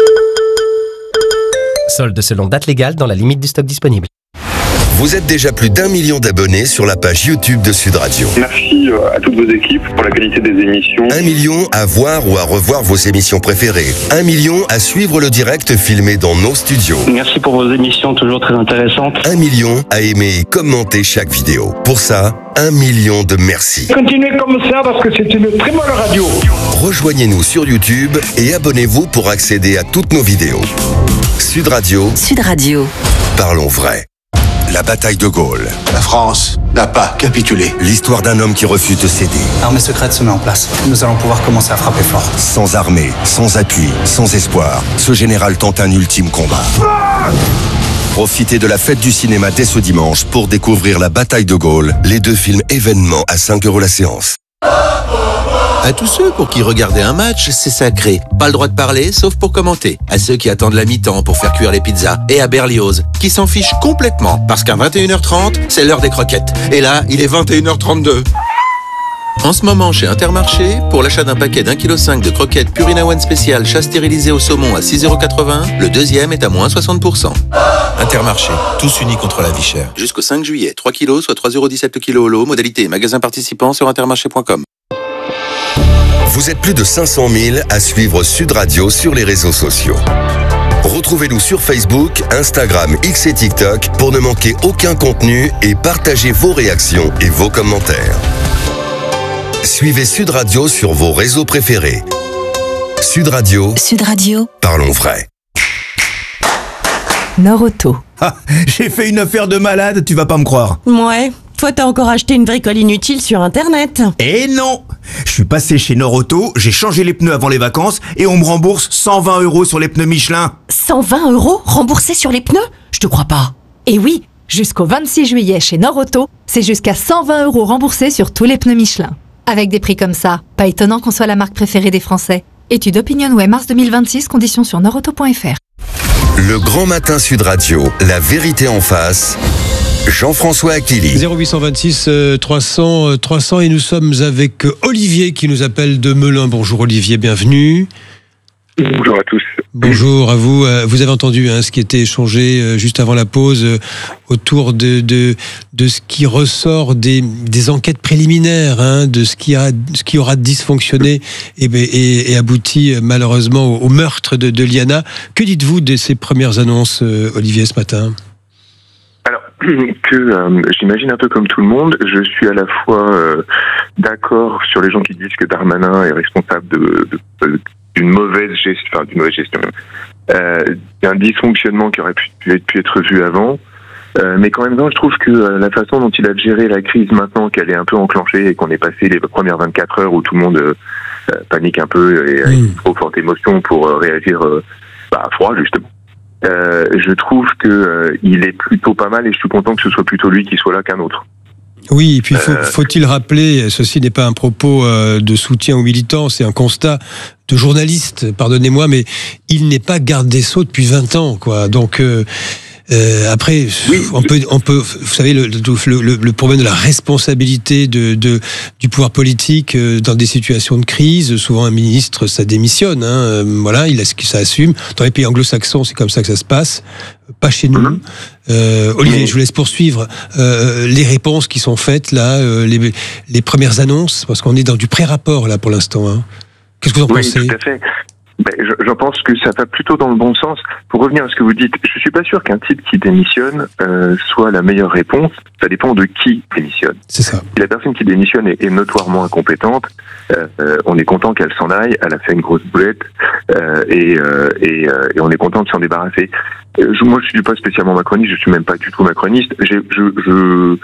Solde selon date légale dans la limite du stock disponible. Vous êtes déjà plus d'un million d'abonnés sur la page YouTube de Sud Radio. Merci à toutes vos équipes pour la qualité des émissions. Un million à voir ou à revoir vos émissions préférées. Un million à suivre le direct filmé dans nos studios. Merci pour vos émissions toujours très intéressantes. Un million à aimer et commenter chaque vidéo. Pour ça, un million de merci. Continuez comme ça parce que c'est une très bonne radio. Rejoignez-nous sur YouTube et abonnez-vous pour accéder à toutes nos vidéos. Sud Radio. Sud Radio. Parlons vrai. La bataille de Gaulle. La France n'a pas capitulé. L'histoire d'un homme qui refuse de céder. L'armée secrète se met en place. Nous allons pouvoir commencer à frapper fort. Sans armée, sans appui, sans espoir, ce général tente un ultime combat. Ah Profitez de la fête du cinéma dès ce dimanche pour découvrir La bataille de Gaulle, les deux films événements à cinq euros la séance. À tous ceux pour qui regarder un match, c'est sacré. Pas le droit de parler, sauf pour commenter. À ceux qui attendent la mi-temps pour faire cuire les pizzas. Et à Berlioz, qui s'en fichent complètement. Parce qu'à vingt et une heures trente, c'est l'heure des croquettes. Et là, il est vingt et une heures trente-deux. En ce moment, chez Intermarché, pour l'achat d'un paquet d'un virgule cinq kilos de croquettes Purina One spécial chat stérilisé au saumon à six euros quatre-vingts, le deuxième est à moins soixante pour cent. Intermarché, tous unis contre la vie chère. Jusqu'au cinq juillet, trois kilos, soit trois euros dix-sept le kilo au lot. Modalité magasin participant sur intermarché point com. Vous êtes plus de cinq cent mille à suivre Sud Radio sur les réseaux sociaux. Retrouvez-nous sur Facebook, Instagram, X et TikTok pour ne manquer aucun contenu et partagez vos réactions et vos commentaires. Suivez Sud Radio sur vos réseaux préférés. Sud Radio. Sud Radio. Parlons vrai. Norauto. Ah, j'ai fait une affaire de malade, tu vas pas me croire. Ouais, toi t'as encore acheté une bricole inutile sur internet. Eh non! Je suis passé chez Norauto, j'ai changé les pneus avant les vacances et on me rembourse cent vingt euros sur les pneus Michelin. cent vingt euros remboursés sur les pneus? Je te crois pas. Et oui, jusqu'au vingt-six juillet chez Norauto, c'est jusqu'à cent vingt euros remboursés sur tous les pneus Michelin. Avec des prix comme ça, pas étonnant qu'on soit la marque préférée des Français. Étude Opinionway mars deux mille vingt-six, conditions sur norauto point f r. Le Grand Matin Sud Radio, la vérité en face. Jean-François Akili. zéro huit cent vingt-six trois cents trois cents et nous sommes avec Olivier qui nous appelle de Melun. Bonjour Olivier, bienvenue. Bonjour à tous. Bonjour à vous. Vous avez entendu hein, ce qui était échangé juste avant la pause autour de, de, de ce qui ressort des, des enquêtes préliminaires, hein, de ce qui, a, ce qui aura dysfonctionné et, et, et abouti malheureusement au, au meurtre de, de Liana. Que dites-vous de ces premières annonces, Olivier, ce matin ? Alors, que euh, j'imagine un peu comme tout le monde, je suis à la fois euh, d'accord sur les gens qui disent que Darmanin est responsable de, de, de d'une mauvaise gestion, enfin d'une mauvaise gestion, euh, d'un dysfonctionnement qui aurait pu, pu, pu être vu avant. Euh, mais quand même, non, je trouve que euh, la façon dont il a géré la crise maintenant qu'elle est un peu enclenchée et qu'on est passé les premières vingt-quatre heures où tout le monde euh, panique un peu et a une trop forte émotion pour euh, réagir euh, bah, à froid justement. Euh, je trouve que euh, il est plutôt pas mal et je suis content que ce soit plutôt lui qui soit là qu'un autre. Oui, et puis faut, faut-il rappeler, ceci n'est pas un propos de soutien aux militants, c'est un constat de journaliste, pardonnez-moi, mais il n'est pas garde des Sceaux depuis vingt ans, quoi. Donc euh, euh, après, oui. on peut, on peut, vous savez, le, le, le, le problème de la responsabilité de, de du pouvoir politique dans des situations de crise. Souvent, un ministre, ça démissionne. Hein, voilà, il a ce que ça assume. Dans les pays anglo-saxons, c'est comme ça que ça se passe. Pas chez nous. Mmh. Euh, Olivier, je vous laisse poursuivre euh, les réponses qui sont faites là, euh, les, les premières annonces, parce qu'on est dans du pré-rapport là pour l'instant. Hein. Qu'est-ce que vous en oui, pensez ? Tout à fait. Ben, je, je pense que ça va plutôt dans le bon sens. Pour revenir à ce que vous dites, je suis pas sûr qu'un type qui démissionne euh, soit la meilleure réponse. Ça dépend de qui démissionne. C'est ça. Si la personne qui démissionne est, est notoirement incompétente, euh, euh, on est content qu'elle s'en aille. Elle a fait une grosse boulette euh, et, euh, et, euh, et on est content de s'en débarrasser. Euh, je, moi, je suis pas spécialement macroniste. Je suis même pas du tout macroniste. J'ai, je, je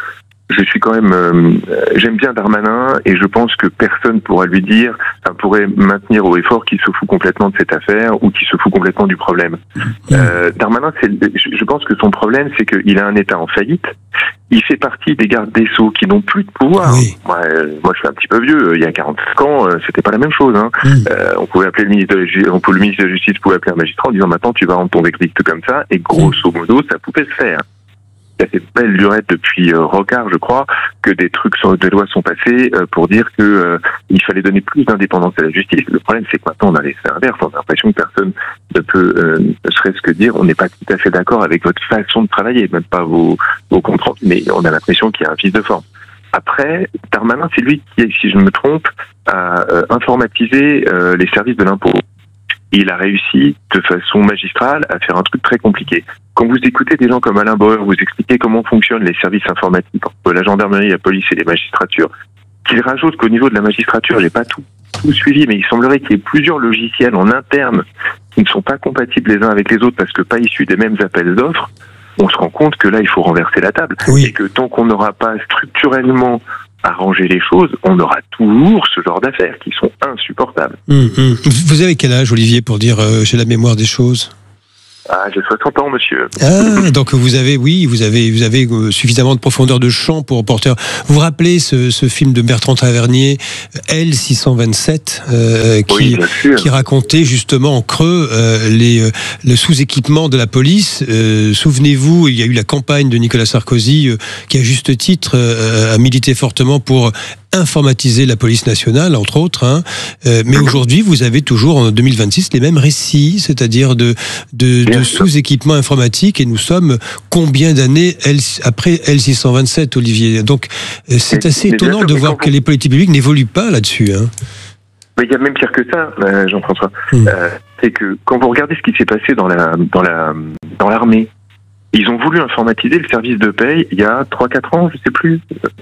je suis quand même, euh, j'aime bien Darmanin et je pense que personne pourra lui dire, enfin, pourrait maintenir haut et fort qu'il se fout complètement de cette affaire ou qu'il se fout complètement du problème. Euh, Darmanin, c'est, je pense que son problème, c'est qu'il a un État en faillite. Il fait partie des gardes des Sceaux qui n'ont plus de pouvoir. Oui. Moi, euh, moi, je suis un petit peu vieux. Il y a quarante-cinq ans, euh, c'était pas la même chose. Hein. Mm. Euh, on pouvait appeler le ministre de la Justice, on pouvait, le ministre de la Justice pouvait appeler un magistrat en disant maintenant tu vas rendre ton verdict comme ça. Et grosso modo, ça pouvait se faire. Il y a cette belle lurette depuis euh, Rocard, je crois, que des trucs sur des lois sont passés euh, pour dire que euh, il fallait donner plus d'indépendance à la justice. Le problème, c'est que maintenant, on a laissé l'inverse. On a l'impression que personne ne peut, euh, ne serait-ce que dire, on n'est pas tout à fait d'accord avec votre façon de travailler, même pas vos, vos comptes rendus, mais on a l'impression qu'il y a un vice de forme. Après, Darmanin, c'est lui qui, si je ne me trompe, a euh, informatisé euh, les services de l'impôt. Il a réussi de façon magistrale à faire un truc très compliqué. Quand vous écoutez des gens comme Alain Bauer vous expliquer comment fonctionnent les services informatiques entre la gendarmerie, la police et les magistratures, qu'il rajoute qu'au niveau de la magistrature, j'ai pas tout, tout suivi, mais il semblerait qu'il y ait plusieurs logiciels en interne qui ne sont pas compatibles les uns avec les autres parce que pas issus des mêmes appels d'offres, on se rend compte que là, il faut renverser la table. Oui. Et que tant qu'on n'aura pas structurellement arranger les choses, on aura toujours ce genre d'affaires qui sont insupportables. Mmh, mmh. Vous avez quel âge, Olivier, pour dire euh, j'ai la mémoire des choses ? Ah, j'ai soixante ans, monsieur. Ah, donc vous avez, oui, vous avez, vous avez suffisamment de profondeur de champ pour porter. Vous vous rappelez ce, ce film de Bertrand Tavernier, L six cent vingt-sept, euh, qui, oui, qui racontait justement en creux euh, les, euh, le sous-équipement de la police. Euh, souvenez-vous, il y a eu la campagne de Nicolas Sarkozy euh, qui, à juste titre, euh, a milité fortement pour informatiser la police nationale, entre autres. Hein. Euh, mais aujourd'hui, vous avez toujours, en deux mille vingt-six, les mêmes récits, c'est-à-dire de, de, de sous-équipement informatique. Et nous sommes combien d'années L, après L six cent vingt-sept, Olivier ? Donc, c'est assez mais, étonnant mais de voir que les politiques publiques n'évoluent pas là-dessus. Hein. Mais il y a même pire que ça, euh, Jean-François. Mmh. Euh, c'est que quand vous regardez ce qui s'est passé dans la dans la dans l'armée, ils ont voulu informatiser le service de paye il y a trois quatre ans, je sais plus.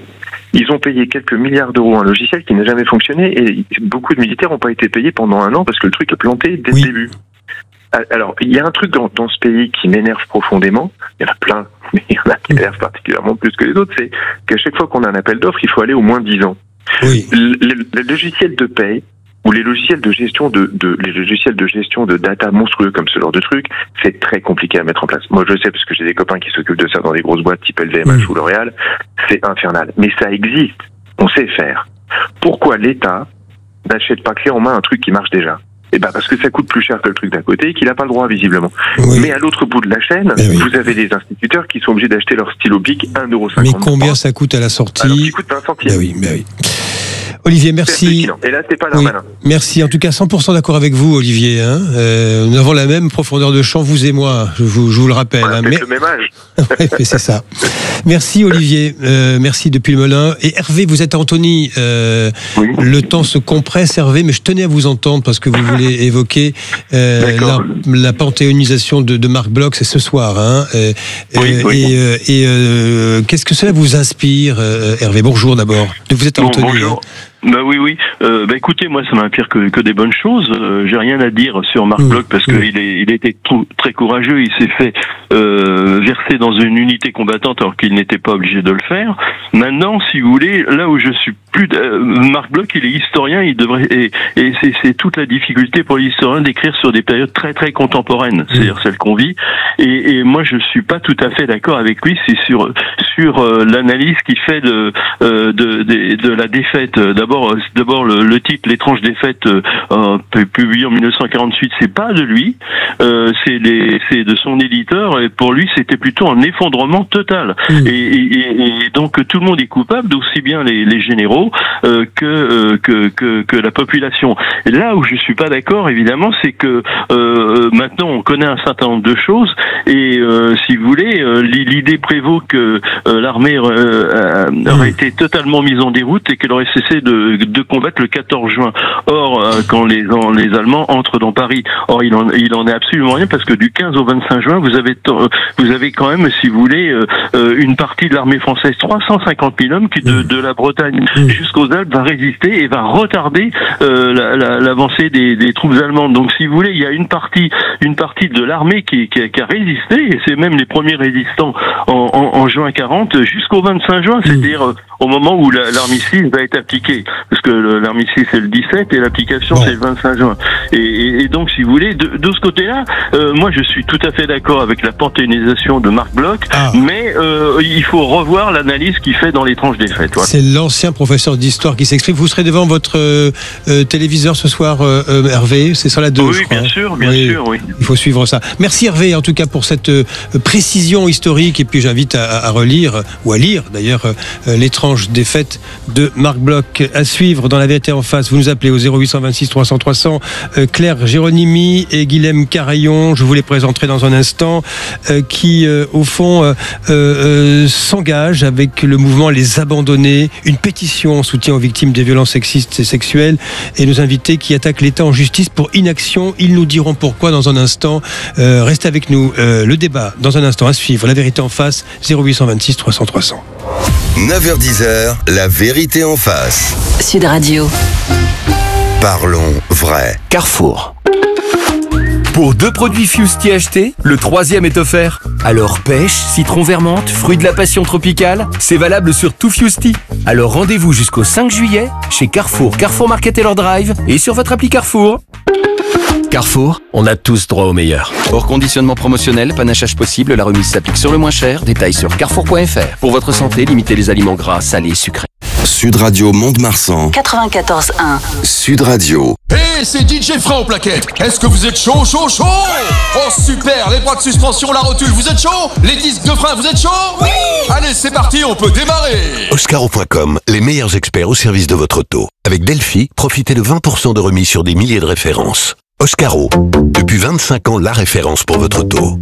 Ils ont payé quelques milliards d'euros un logiciel qui n'a jamais fonctionné et beaucoup de militaires n'ont pas été payés pendant un an parce que le truc est planté dès oui. le début. Alors, il y a un truc dans, dans ce pays qui m'énerve profondément, il y en a plein, mais il y en a qui m'énervent particulièrement plus que les autres, c'est qu'à chaque fois qu'on a un appel d'offres, il faut aller au moins dix ans. Oui. Le, le, le logiciel de paye ou les logiciels de gestion de, de les logiciels de gestion de data monstrueux comme ce genre de truc, c'est très compliqué à mettre en place. Moi, je sais parce que j'ai des copains qui s'occupent de ça dans des grosses boîtes type L V M H mmh. ou L'Oréal. C'est infernal, mais ça existe. On sait faire. Pourquoi l'État n'achète pas clé en main un truc qui marche déjà ? Eh ben parce que ça coûte plus cher que le truc d'à côté et qu'il n'a pas le droit visiblement. Oui. Mais à l'autre bout de la chaîne, oui. vous avez des instituteurs qui sont obligés d'acheter leur stylo bic un euro cinquante. Mais combien ça coûte à la sortie ? Alors, qui coûte vingt centimes. Ben oui, ben oui. Olivier, merci. Et là, c'est pas Darmanin. Oui, merci. En tout cas, cent pour cent d'accord avec vous, Olivier. Hein. Euh, nous avons la même profondeur de champ, vous et moi. Je vous, je vous le rappelle. On a hein. Mais... le même âge. ouais, c'est ça. Merci, Olivier. Euh, merci depuis le Melun. Et Hervé, vous êtes à Antony. Euh, oui. Le temps se compresse, Hervé, mais je tenais à vous entendre parce que vous voulez évoquer euh, la, la panthéonisation de, de Marc Bloch. C'est ce soir. Hein. Euh, oui, euh, oui. Et, euh, et euh, qu'est-ce que cela vous inspire, euh, Hervé ? Bonjour d'abord. Vous êtes à Antony. Bon, bonjour. Hein. Bah oui, oui. Euh, bah écoutez, moi, ça m'inspire que, que des bonnes choses. Euh, j'ai rien à dire sur Marc mmh. Bloch parce mmh. qu'il est, il était tout, très courageux. Il s'est fait euh, verser dans une unité combattante alors qu'il n'était pas obligé de le faire. Maintenant, si vous voulez, là où je suis plus, euh, Marc Bloch, il est historien. Il devrait et, et c'est, c'est toute la difficulté pour les historiens d'écrire sur des périodes très très contemporaines, mmh. c'est-à-dire celles qu'on vit. Et, et moi, je suis pas tout à fait d'accord avec lui. C'est sur sur euh, l'analyse qu'il fait de, euh, de de de la défaite. D'abord. D'abord, le, le titre L'étrange défaite, euh, publié en mille neuf cent quarante-huit, c'est pas de lui, euh, c'est, les, c'est de son éditeur, et pour lui, c'était plutôt un effondrement total. Mmh. Et, et, et donc, tout le monde est coupable, aussi bien les, les généraux euh, que, euh, que, que, que la population. Et là où je suis pas d'accord, évidemment, c'est que euh, maintenant, on connaît un certain nombre de choses, et euh, si vous voulez, euh, l'idée prévaut que euh, l'armée euh, aurait été totalement mise en déroute et qu'elle aurait cessé de de, de combattre le quatorze juin. Or, euh, quand les, les Allemands entrent dans Paris, or il en, il en est absolument rien parce que du quinze au vingt-cinq juin, vous avez, vous avez quand même, si vous voulez, euh, une partie de l'armée française, trois cent cinquante mille hommes qui de, de la Bretagne jusqu'aux Alpes va résister et va retarder euh, la, la, l'avancée des, des troupes allemandes. Donc, si vous voulez, il y a une partie, une partie de l'armée qui, qui, qui a résisté, et c'est même les premiers résistants en, en, en juin quarante jusqu'au vingt-cinq juin, c'est-à-dire euh, au moment où la, l'armistice va être appliqué, parce que le, l'armistice c'est le dix-sept et l'application bon. c'est le vingt-cinq juin. Et, et, et donc, si vous voulez, de, de ce côté-là, euh, moi je suis tout à fait d'accord avec la panthéonisation de Marc Bloch, ah. mais euh, il faut revoir l'analyse qu'il fait dans les tranches des faits. Voilà. C'est l'ancien professeur d'histoire qui s'exprime. Vous serez devant votre euh, euh, téléviseur ce soir, euh, euh, Hervé, c'est sur la deux, oui, je crois. bien sûr, bien oui. sûr, oui. Il faut suivre ça. Merci Hervé, en tout cas, pour cette euh, précision historique, et puis j'invite à, à relire, ou à lire d'ailleurs, euh, les tranches des faits de Marc Bloch. À suivre dans La Vérité en face, vous nous appelez au zéro huit cent vingt-six trois cents trois cents, euh, Claire Géronimi et Guilhem Carayon, je vous les présenterai dans un instant, euh, qui euh, au fond euh, euh, s'engagent avec le mouvement Les Abandonnés, une pétition en soutien aux victimes des violences sexistes et sexuelles, et nos invités qui attaquent l'État en justice pour inaction. Ils nous diront pourquoi dans un instant. Euh, restez avec nous, euh, le débat dans un instant à suivre. La Vérité en face, zéro huit cent vingt-six trois cents trois cents. neuf heures dix, La Vérité en face. Sud Radio. Parlons vrai. Carrefour. Pour deux produits Fusti achetés, le troisième est offert. Alors pêche, citron vermente, fruit de la passion tropicale, c'est valable sur tout Fusti. Alors rendez-vous jusqu'au cinq juillet chez Carrefour, Carrefour Market Taylor Drive et sur votre appli Carrefour. Carrefour, on a tous droit au meilleur. Hors conditionnement promotionnel, panachage possible, la remise s'applique sur le moins cher. Détails sur carrefour point f r. Pour votre santé, limitez les aliments gras, salés, sucrés. Sud Radio Mont-de-Marsan. quatre-vingt-quatorze un. Sud Radio. Hé, hey, c'est D J Franck Plaquette. Est-ce que vous êtes chaud, chaud, chaud? Oh super, les bras de suspension, la rotule, vous êtes chaud? Les disques de frein, vous êtes chaud? Oui. Allez, c'est parti, on peut démarrer. Oscaro point com, les meilleurs experts au service de votre auto. Avec Delphi, profitez de vingt pour cent de remise sur des milliers de références. Oscaro, depuis vingt-cinq ans, la référence pour votre auto.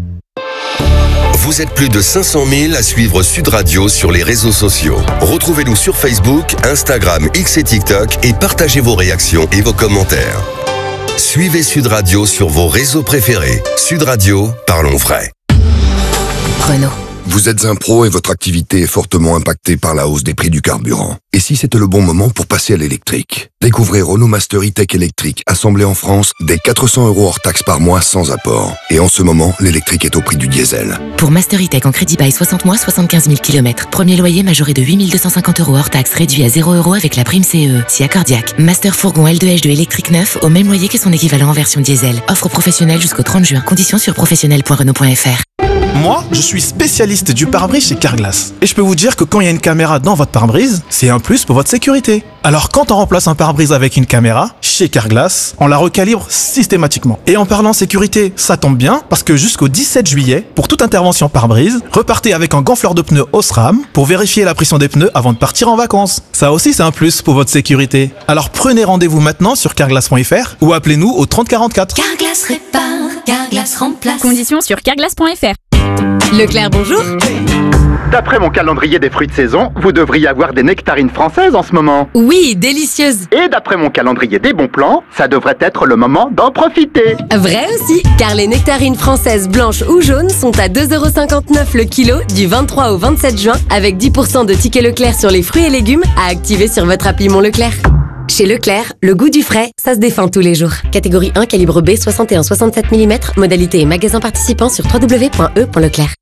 Vous êtes plus de cinq cent mille à suivre Sud Radio sur les réseaux sociaux. Retrouvez-nous sur Facebook, Instagram, X et TikTok et partagez vos réactions et vos commentaires. Suivez Sud Radio sur vos réseaux préférés. Sud Radio, parlons vrai. Renault. Vous êtes un pro et votre activité est fortement impactée par la hausse des prix du carburant. Et si c'était le bon moment pour passer à l'électrique? Découvrez Renault Master E-Tech électrique, assemblé en France, dès quatre cents euros hors taxe par mois sans apport. Et en ce moment, l'électrique est au prix du diesel. Pour Master E-Tech en crédit bail soixante mois, soixante-quinze mille kilomètres. Premier loyer majoré de huit mille deux cent cinquante euros hors taxe, réduit à zéro euros avec la prime C E E. Si accordiaque. Master Fourgon L deux H deux électrique neuf au même loyer que son équivalent en version diesel. Offre professionnelle jusqu'au trente juin. Conditions sur professionnel point renault point f r. Moi, je suis spécialiste du pare-brise chez Carglass. Et je peux vous dire que quand il y a une caméra dans votre pare-brise, c'est un plus pour votre sécurité. Alors quand on remplace un pare-brise avec une caméra, chez Carglass, on la recalibre systématiquement. Et en parlant sécurité, ça tombe bien, parce que jusqu'au dix-sept juillet, pour toute intervention pare-brise, repartez avec un gonfleur de pneus Osram pour vérifier la pression des pneus avant de partir en vacances. Ça aussi, c'est un plus pour votre sécurité. Alors prenez rendez-vous maintenant sur carglass point f r ou appelez-nous au trente quarante-quatre. Carglass répare, Carglass remplace. Conditions sur carglass point f r. Leclerc, bonjour. D'après mon calendrier des fruits de saison, vous devriez avoir des nectarines françaises en ce moment. Oui, délicieuses. Et d'après mon calendrier des bons plans, ça devrait être le moment d'en profiter. Vrai aussi, car les nectarines françaises blanches ou jaunes sont à deux euros cinquante-neuf le kilo du vingt-trois au vingt-sept juin, avec dix pour cent de tickets Leclerc sur les fruits et légumes à activer sur votre appli Mon Leclerc. Chez Leclerc, le goût du frais, ça se défend tous les jours. Catégorie un, calibre B, soixante et un soixante-sept millimètres, modalité et magasin participant sur w w w point e point leclerc.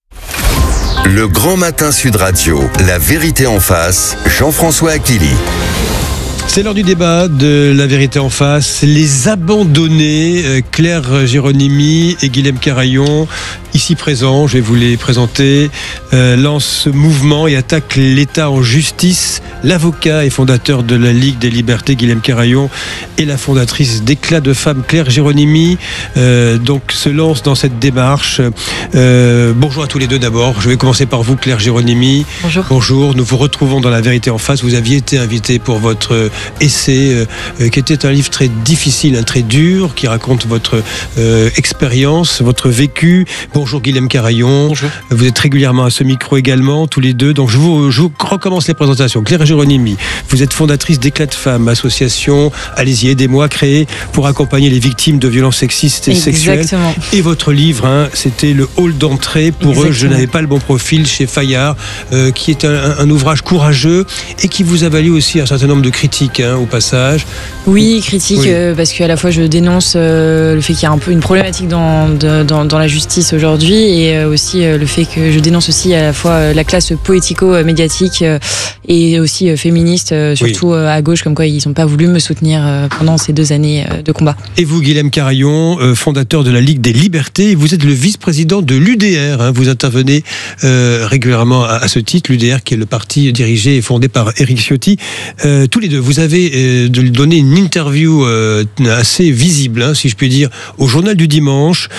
Le Grand Matin Sud Radio, La Vérité en face, Jean-François Akili. C'est l'heure du débat de La Vérité en face. Les abandonnés, Claire Géronimi et Guilhem Carayon, ici présents, je vais vous les présenter, euh, lancent ce mouvement et attaquent l'État en justice. L'avocat et fondateur de la Ligue des Libertés, Guilhem Carayon, et la fondatrice d'Éclat de Femmes, Claire Géronimi, euh, donc se lancent dans cette démarche. Euh, bonjour à tous les deux d'abord. Je vais commencer par vous, Claire Géronimi. Bonjour. Bonjour. Nous vous retrouvons dans La Vérité en face. Vous aviez été invité pour votre essai, euh, qui était un livre très difficile, hein, très dur, qui raconte votre euh, expérience, votre vécu. Bonjour Guilhem Carayon. Bonjour. Vous êtes régulièrement à ce micro également, tous les deux. Donc je vous, je vous recommence les présentations. Claire Géronimi, vous êtes fondatrice d'Éclat de Femmes, association, allez-y, aidez-moi, créée pour accompagner les victimes de violences sexistes et Exactement. sexuelles. Et votre livre, hein, c'était le hall d'entrée pour Exactement. eux. Je n'avais pas le bon profil chez Fayard, euh, qui est un, un ouvrage courageux et qui vous a valu aussi un certain nombre de critiques, hein, au passage. Oui, critiques, oui. Euh, parce qu'à la fois je dénonce euh, le fait qu'il y a un peu une problématique dans, de, dans, dans la justice aujourd'hui, et euh, aussi euh, le fait que je dénonce aussi à la fois euh, la classe poético-médiatique euh, et aussi euh, féministe, euh, surtout oui. euh, à gauche, comme quoi ils n'ont pas voulu me soutenir euh, pendant ces deux années euh, de combat. Et vous, Guilhem Carayon, euh, fondateur de la Ligue des Libertés, vous êtes le vice-président de l'U D R, hein, vous intervenez euh, régulièrement à, à ce titre, l'U D R qui est le parti dirigé et fondé par Éric Ciotti. Euh, tous les deux, vous avez euh, donné une interview euh, assez visible, hein, si je puis dire, au Journal du Dimanche,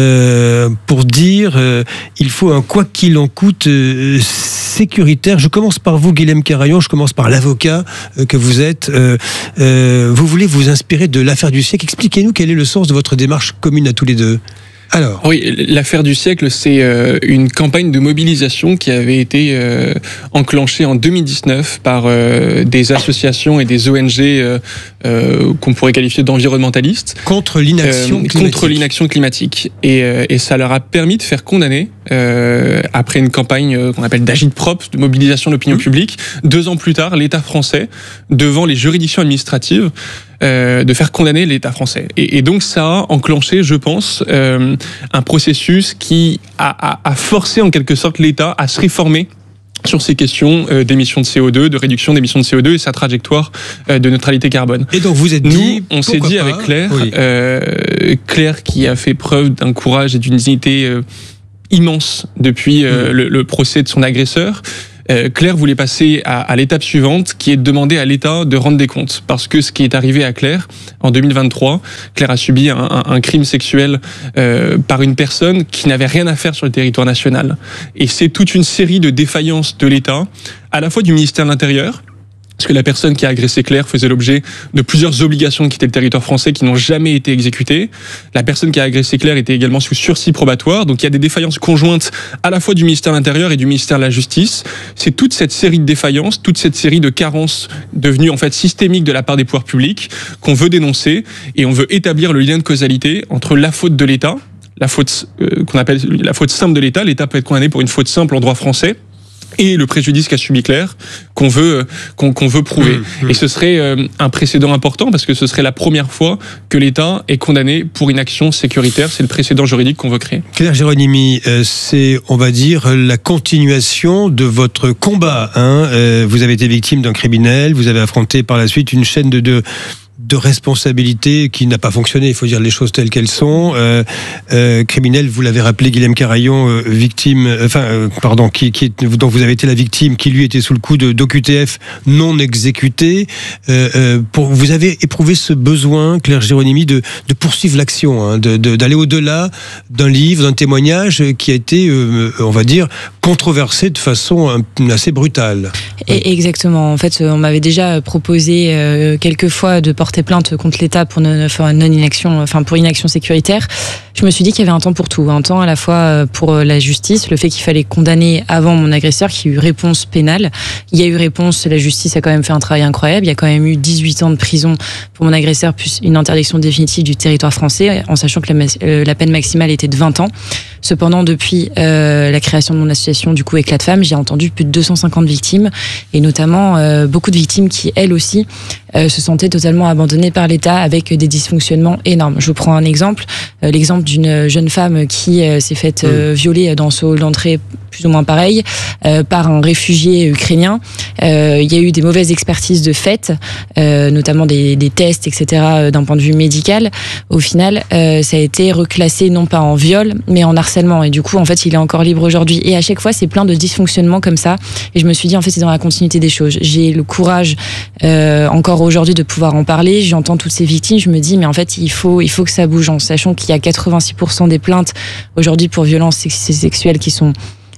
euh, pour dire euh, il faut un quoi qu'il en coûte euh, sécuritaire. Je commence par vous, Guilhem Carayon, je commence par l'avocat euh, que vous êtes. Euh, euh, vous voulez vous inspirer de l'affaire du siècle. Expliquez-nous quel est le sens de votre démarche commune à tous les deux. Alors. Oui, l'affaire du siècle, c'est euh, une campagne de mobilisation qui avait été euh, enclenchée en deux mille dix-neuf par euh, des associations et des O N G euh, euh, qu'on pourrait qualifier d'environnementalistes. Contre l'inaction euh, climatique. Contre l'inaction climatique. Et, euh, et ça leur a permis de faire condamner, euh, après une campagne euh, qu'on appelle d'agit-prop, de mobilisation de l'opinion mmh. publique, deux ans plus tard, l'État français, devant les juridictions administratives, Euh, de faire condamner l'État français. Et, et donc ça a enclenché, je pense, euh, un processus qui a, a, a forcé en quelque sorte l'État à se réformer sur ces questions euh, d'émissions de C O deux, de réduction d'émissions de C O deux et sa trajectoire euh, de neutralité carbone. Et donc vous êtes dit, nous, on s'est dit pas, avec Claire, oui. euh, Claire qui a fait preuve d'un courage et d'une dignité euh, immense depuis euh, mmh. le, le procès de son agresseur. Euh, Claire voulait passer à, à l'étape suivante, qui est de demander à l'État de rendre des comptes. Parce que ce qui est arrivé à Claire, en deux mille vingt-trois, Claire a subi un, un, un crime sexuel euh, par une personne qui n'avait rien à faire sur le territoire national. Et c'est toute une série de défaillances de l'État, à la fois du ministère de l'Intérieur, parce que la personne qui a agressé Claire faisait l'objet de plusieurs obligations de quitter le territoire français qui n'ont jamais été exécutées. La personne qui a agressé Claire était également sous sursis probatoire. Donc il y a des défaillances conjointes à la fois du ministère de l'Intérieur et du ministère de la Justice. C'est toute cette série de défaillances, toute cette série de carences devenues en fait systémiques de la part des pouvoirs publics qu'on veut dénoncer, et on veut établir le lien de causalité entre la faute de l'État, la faute euh, qu'on appelle la faute simple de l'État. L'État peut être condamné pour une faute simple en droit français, et le préjudice qu'a subi Claire, qu'on veut, qu'on, qu'on veut prouver. Mmh, mmh. Et ce serait euh, un précédent important, parce que ce serait la première fois que l'État est condamné pour une action sécuritaire. C'est le précédent juridique qu'on veut créer. Claire Géronimi, euh, c'est, on va dire, la continuation de votre combat. Hein. Euh, vous avez été victime d'un criminel, vous avez affronté par la suite une chaîne de... de de responsabilité qui n'a pas fonctionné, il faut dire les choses telles qu'elles sont. Euh, euh, criminel, vous l'avez rappelé, Guilhem Carayon, euh, victime, euh, enfin, euh, pardon, qui, qui est, dont vous avez été la victime, qui lui était sous le coup de d'O Q T F non exécuté. Euh, euh, pour, vous avez éprouvé ce besoin, Claire Géronimi, de, de poursuivre l'action, hein, de, de, d'aller au-delà d'un livre, d'un témoignage qui a été, euh, on va dire, controversé de façon assez brutale. Et exactement. En fait, on m'avait déjà proposé euh, quelques fois de porter plainte contre l'État pour non, enfin, non inaction, enfin pour inaction sécuritaire. Je me suis dit qu'il y avait un temps pour tout, un temps à la fois pour la justice, le fait qu'il fallait condamner avant mon agresseur, qu'il y a eu réponse pénale. Il y a eu réponse, la justice a quand même fait un travail incroyable. Il y a quand même eu dix-huit ans de prison pour mon agresseur, plus une interdiction définitive du territoire français, en sachant que la, euh, la peine maximale était de vingt ans. Cependant, depuis euh, la création de mon association, du coup, Éclat de Femmes, j'ai entendu plus de deux cent cinquante victimes, et notamment euh, beaucoup de victimes qui, elles aussi, euh, se sentaient totalement abandonnées par l'État avec des dysfonctionnements énormes. Je vous prends un exemple, euh, l'exemple d'une jeune femme qui euh, s'est faite euh, violer dans ce hall d'entrée, plus ou moins pareil, euh, par un réfugié ukrainien. Euh, il y a eu des mauvaises expertises de fait, euh, notamment des, des tests, et cetera, d'un point de vue médical. Au final, euh, ça a été reclassé non pas en viol, mais en harcèlement. Et du coup, en fait, il est encore libre aujourd'hui. Et à chaque fois, c'est plein de dysfonctionnements comme ça. Et je me suis dit, en fait, c'est dans la continuité des choses. J'ai le courage, euh, encore aujourd'hui, de pouvoir en parler. J'entends toutes ces victimes. Je me dis, mais en fait, il faut, il faut que ça bouge, en sachant qu'il y a quatre-vingt-six pour cent des plaintes aujourd'hui pour violences sexuelles qui sont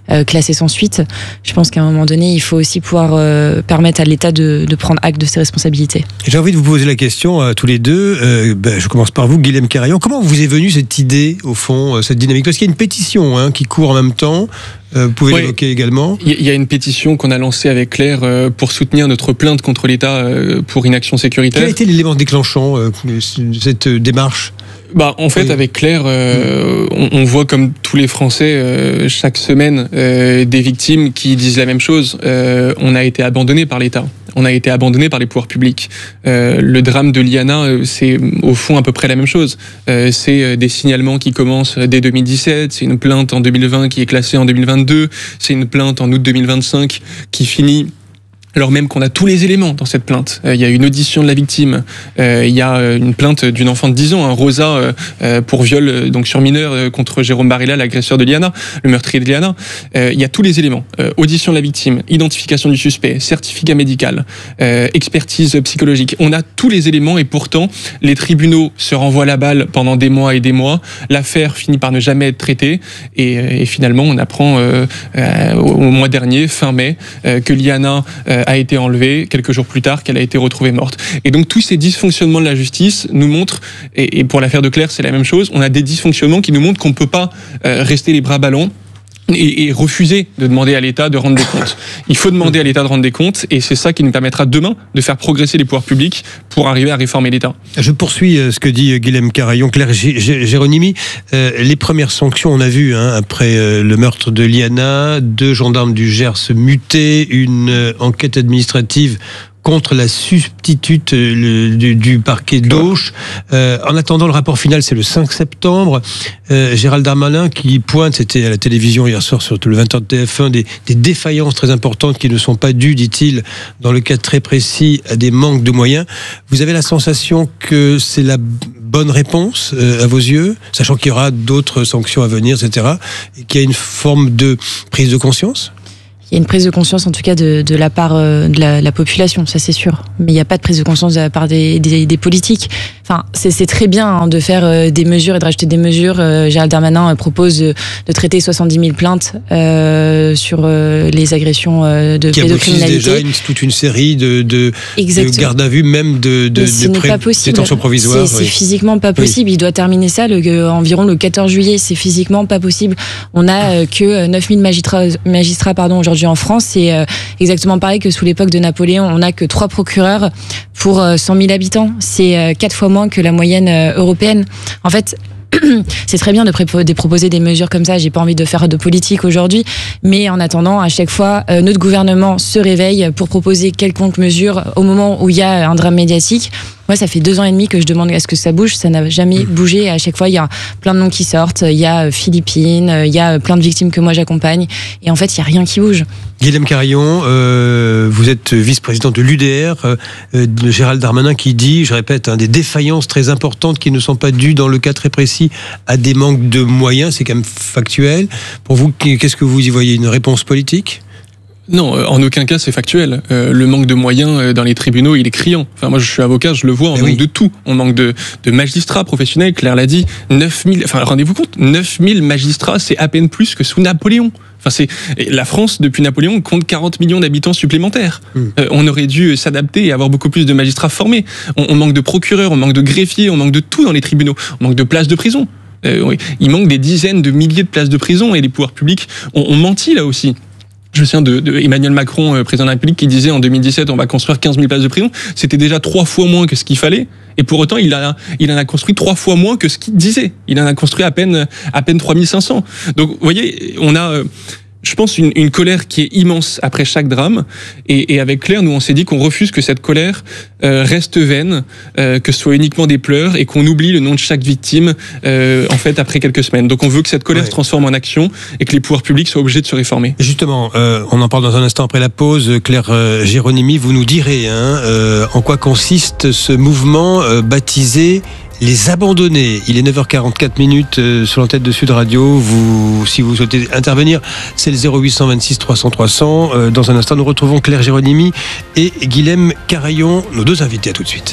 euh, classé sans suite. Je pense qu'à un moment donné, il faut aussi pouvoir euh, permettre à l'État de, de prendre acte de ses responsabilités. J'ai envie de vous poser la question à tous les deux. Euh, ben, je commence par vous, Guilhem Carayon. Comment vous est venue cette idée, au fond, cette dynamique? Parce qu'il y a une pétition hein, qui court en même temps. Euh, vous pouvez oui. l'évoquer également. Il y a une pétition qu'on a lancée avec Claire euh, pour soutenir notre plainte contre l'État euh, pour inaction sécuritaire. Quel a été l'élément déclenchant euh, de cette euh, démarche? Bah, en fait, oui. avec Claire, euh, on, on voit comme tous les Français euh, chaque semaine euh, des victimes qui disent la même chose. Euh, on a été abandonné par l'État. On a été abandonné par les pouvoirs publics. Euh, le drame de Liana, c'est au fond à peu près la même chose. Euh, c'est des signalements qui commencent dès deux mille dix-sept, c'est une plainte en deux mille vingt qui est classée en deux mille vingt-deux, c'est une plainte en août deux mille vingt-cinq qui finit... Alors même qu'on a tous les éléments dans cette plainte. Euh, il y a une audition de la victime, euh, il y a une plainte d'une enfant de dix ans, hein, Rosa, euh, pour viol euh, donc sur mineur euh, contre Jérôme Barilla, l'agresseur de Liana, le meurtrier de Liana. Euh, il y a tous les éléments. Euh, audition de la victime, identification du suspect, certificat médical, euh, expertise psychologique. On a tous les éléments et pourtant les tribunaux se renvoient la balle pendant des mois et des mois. L'affaire finit par ne jamais être traitée et, et finalement on apprend euh, euh, au mois dernier, fin mai, euh, que Liana euh, a été enlevée quelques jours plus tard, qu'elle a été retrouvée morte. Et donc tous ces dysfonctionnements de la justice nous montrent, et, et pour l'affaire de Claire c'est la même chose, on a des dysfonctionnements qui nous montrent qu'on ne peut pas euh, rester les bras ballants et, et refuser de demander à l'État de rendre des comptes. Il faut demander à l'État de rendre des comptes et c'est ça qui nous permettra demain de faire progresser les pouvoirs publics pour arriver à réformer l'État. Je poursuis ce que dit Guilhem Carayon. Claire Géronimi, euh, les premières sanctions, on a vu hein, après euh, le meurtre de Liana, deux gendarmes du Gers mutés, une euh, enquête administrative contre la substitute le, du, du parquet d'Auch. Euh, en attendant, le rapport final, c'est le cinq septembre. Euh, Gérald Darmanin qui pointe, c'était à la télévision hier soir sur le vingt heures de T F un, des, des défaillances très importantes qui ne sont pas dues, dit-il, dans le cas très précis, à des manques de moyens. Vous avez la sensation que c'est la bonne réponse euh, à vos yeux, sachant qu'il y aura d'autres sanctions à venir, et cetera, et qu'il y a une forme de prise de conscience? Il y a une prise de conscience, en tout cas, de, de la part euh, de la, la population, ça c'est sûr. Mais il n'y a pas de prise de conscience de la part des, des, des politiques. Enfin, c'est, c'est très bien hein, de faire euh, des mesures et de rajouter des mesures. Euh, Gérald Darmanin euh, propose de, de traiter soixante-dix mille plaintes euh, sur euh, les agressions euh, de pédocriminalité. Qui déjà une, toute une série de, de, de garde à vue, même de, de, de pré- détention provisoire. C'est, oui. c'est physiquement pas possible. Oui. Il doit terminer ça le, euh, environ le quatorze juillet. C'est physiquement pas possible. On a euh, que neuf mille magistrats, magistrats pardon, aujourd'hui en France. C'est euh, exactement pareil que sous l'époque de Napoléon. On n'a que trois procureurs pour euh, cent mille habitants. C'est euh, quatre fois moins que la moyenne euh, européenne. En fait, c'est très bien de, pré- de proposer des mesures comme ça. J'ai pas envie de faire de politique aujourd'hui, mais en attendant, à chaque fois, euh, notre gouvernement se réveille pour proposer quelconque mesure au moment où il y a un drame médiatique. Moi, ça fait deux ans et demi que je demande à ce que ça bouge. Ça n'a jamais bougé. À chaque fois, il y a plein de noms qui sortent. Il y a Philippines, il y a plein de victimes que moi j'accompagne. Et en fait, il n'y a rien qui bouge. Guilhem Carayon, euh, vous êtes vice-président de l'U D R, euh, de Gérald Darmanin qui dit, je répète, hein, des défaillances très importantes qui ne sont pas dues dans le cas très précis à des manques de moyens. C'est quand même factuel. Pour vous, qu'est-ce que vous y voyez? Une réponse politique? Non, en aucun cas c'est factuel. Euh, le manque de moyens dans les tribunaux, il est criant. Enfin, moi, je suis avocat, je le vois. On Mais manque oui. de tout. On manque de, de magistrats professionnels. Claire l'a dit. neuf mille. Enfin, rendez-vous compte, neuf mille magistrats, c'est à peine plus que sous Napoléon. Enfin, c'est la France depuis Napoléon compte quarante millions d'habitants supplémentaires. Mmh. Euh, on aurait dû s'adapter et avoir beaucoup plus de magistrats formés. On, on manque de procureurs, on manque de greffiers, on manque de tout dans les tribunaux. On manque de places de prison. Euh, oui. Il manque des dizaines de milliers de places de prison et les pouvoirs publics ont, ont menti là aussi. Je me souviens de, de Emmanuel Macron, euh, président de la République, qui disait en deux mille dix-sept on va construire quinze mille places de prison. C'était déjà trois fois moins que ce qu'il fallait. Et pour autant, il, a, il en a construit trois fois moins que ce qu'il disait. Il en a construit à peine, à peine trois mille cinq cents. Donc, vous voyez, on a... Euh, je pense, une, une colère qui est immense après chaque drame. Et, et avec Claire, nous, on s'est dit qu'on refuse que cette colère euh, reste vaine, euh, que ce soit uniquement des pleurs et qu'on oublie le nom de chaque victime, euh, en fait, après quelques semaines. Donc, on veut que cette colère ouais. se transforme en action et que les pouvoirs publics soient obligés de se réformer. Justement, euh, on en parle dans un instant après la pause. Claire euh, Géronimi, vous nous direz hein, euh, en quoi consiste ce mouvement euh, baptisé Les Abandonnés. Il est neuf heures quarante-quatre minutes euh, sur l'antenne de Sud Radio. Vous, si vous souhaitez intervenir, c'est le zéro huit cent vingt-six trois cents trois cents. Euh, dans un instant, nous retrouvons Claire Géronimi et Guilhem Carayon, nos deux invités. À tout de suite.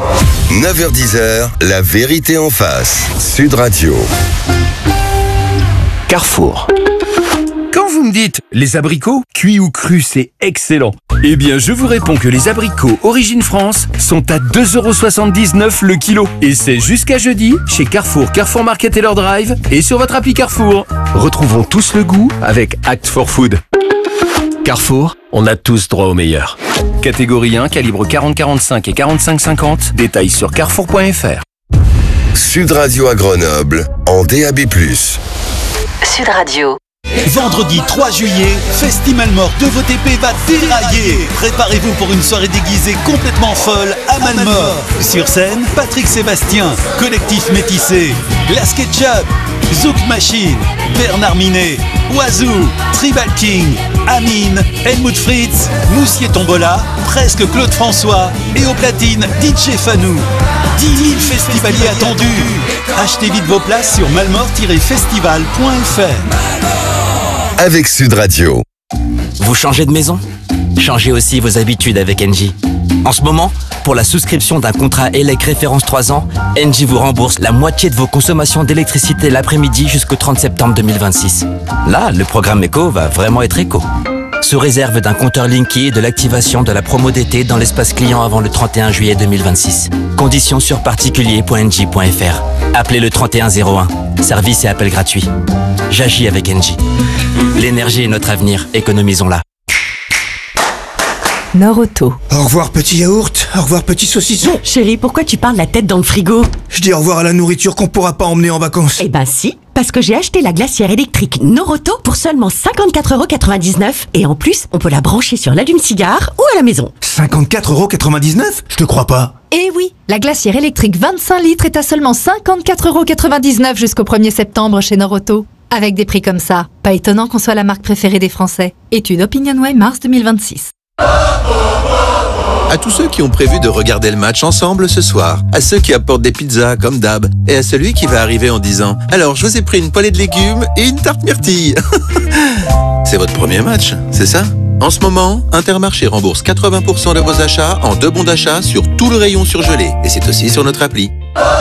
neuf heures dix, la vérité en face. Sud Radio. Carrefour. Quand vous me dites, les abricots, cuits ou crus, c'est excellent. Eh bien, je vous réponds que les abricots Origine France sont à deux euros soixante-dix-neuf le kilo. Et c'est jusqu'à jeudi chez Carrefour, Carrefour Market et leur Drive et sur votre appli Carrefour. Retrouvons tous le goût avec Act for Food. Carrefour, on a tous droit au meilleur. Catégorie un, calibre quarante quarante-cinq et quarante-cinq cinquante. Détails sur carrefour point f r. Sud Radio à Grenoble, en D A B plus. Sud Radio. Vendredi trois juillet, Festival Mort de V O T P va dérailler. Préparez-vous pour une soirée déguisée complètement folle à Malmort. Sur scène, Patrick Sébastien, Collectif Métissé, Glass Ketchup, Zouk Machine, Bernard Minet, Oazou, Tribal King, Amine, Helmut Fritz, Moussier Tombola, Presque Claude François et au platine D J Fanou. dix mille festivaliers attendus. Achetez vite vos places sur malmort tiret festival point f r. Avec Sud Radio. Vous changez de maison? Changez aussi vos habitudes avec Engie. En ce moment, pour la souscription d'un contrat E L E C référence trois ans, Engie vous rembourse la moitié de vos consommations d'électricité l'après-midi jusqu'au trente septembre deux mille vingt-six. Là, le programme éco va vraiment être éco. Sous réserve d'un compteur Linky et de l'activation de la promo d'été dans l'espace client avant le trente et un juillet deux mille vingt-six. Conditions sur particulier point engie point f r. Appelez le trente et un zéro un. Service et appel gratuit. J'agis avec Engie. L'énergie est notre avenir, économisons-la. Nord-Auto. Au revoir petit yaourt, au revoir petit saucisson. Chérie, pourquoi tu parles la tête dans le frigo? Je dis au revoir à la nourriture qu'on pourra pas emmener en vacances. Eh ben si, parce que j'ai acheté la glacière électrique Nord-Auto pour seulement cinquante-quatre euros quatre-vingt-dix-neuf et en plus, on peut la brancher sur l'allume-cigare ou à la maison. cinquante-quatre euros quatre-vingt-dix-neuf? Je te crois pas. Eh oui, la glacière électrique vingt-cinq litres est à seulement cinquante-quatre euros quatre-vingt-dix-neuf jusqu'au premier septembre chez Nord-Auto. Avec des prix comme ça, pas étonnant qu'on soit la marque préférée des Français. Étude OpinionWay mars deux mille vingt-six. À tous ceux qui ont prévu de regarder le match ensemble ce soir, à ceux qui apportent des pizzas comme d'hab, et à celui qui va arriver en disant « Alors, je vous ai pris une poêlée de légumes et une tarte myrtille !» C'est votre premier match, c'est ça? En ce moment, Intermarché rembourse quatre-vingts pour cent de vos achats en deux bons d'achat sur tout le rayon surgelé. Et c'est aussi sur notre appli.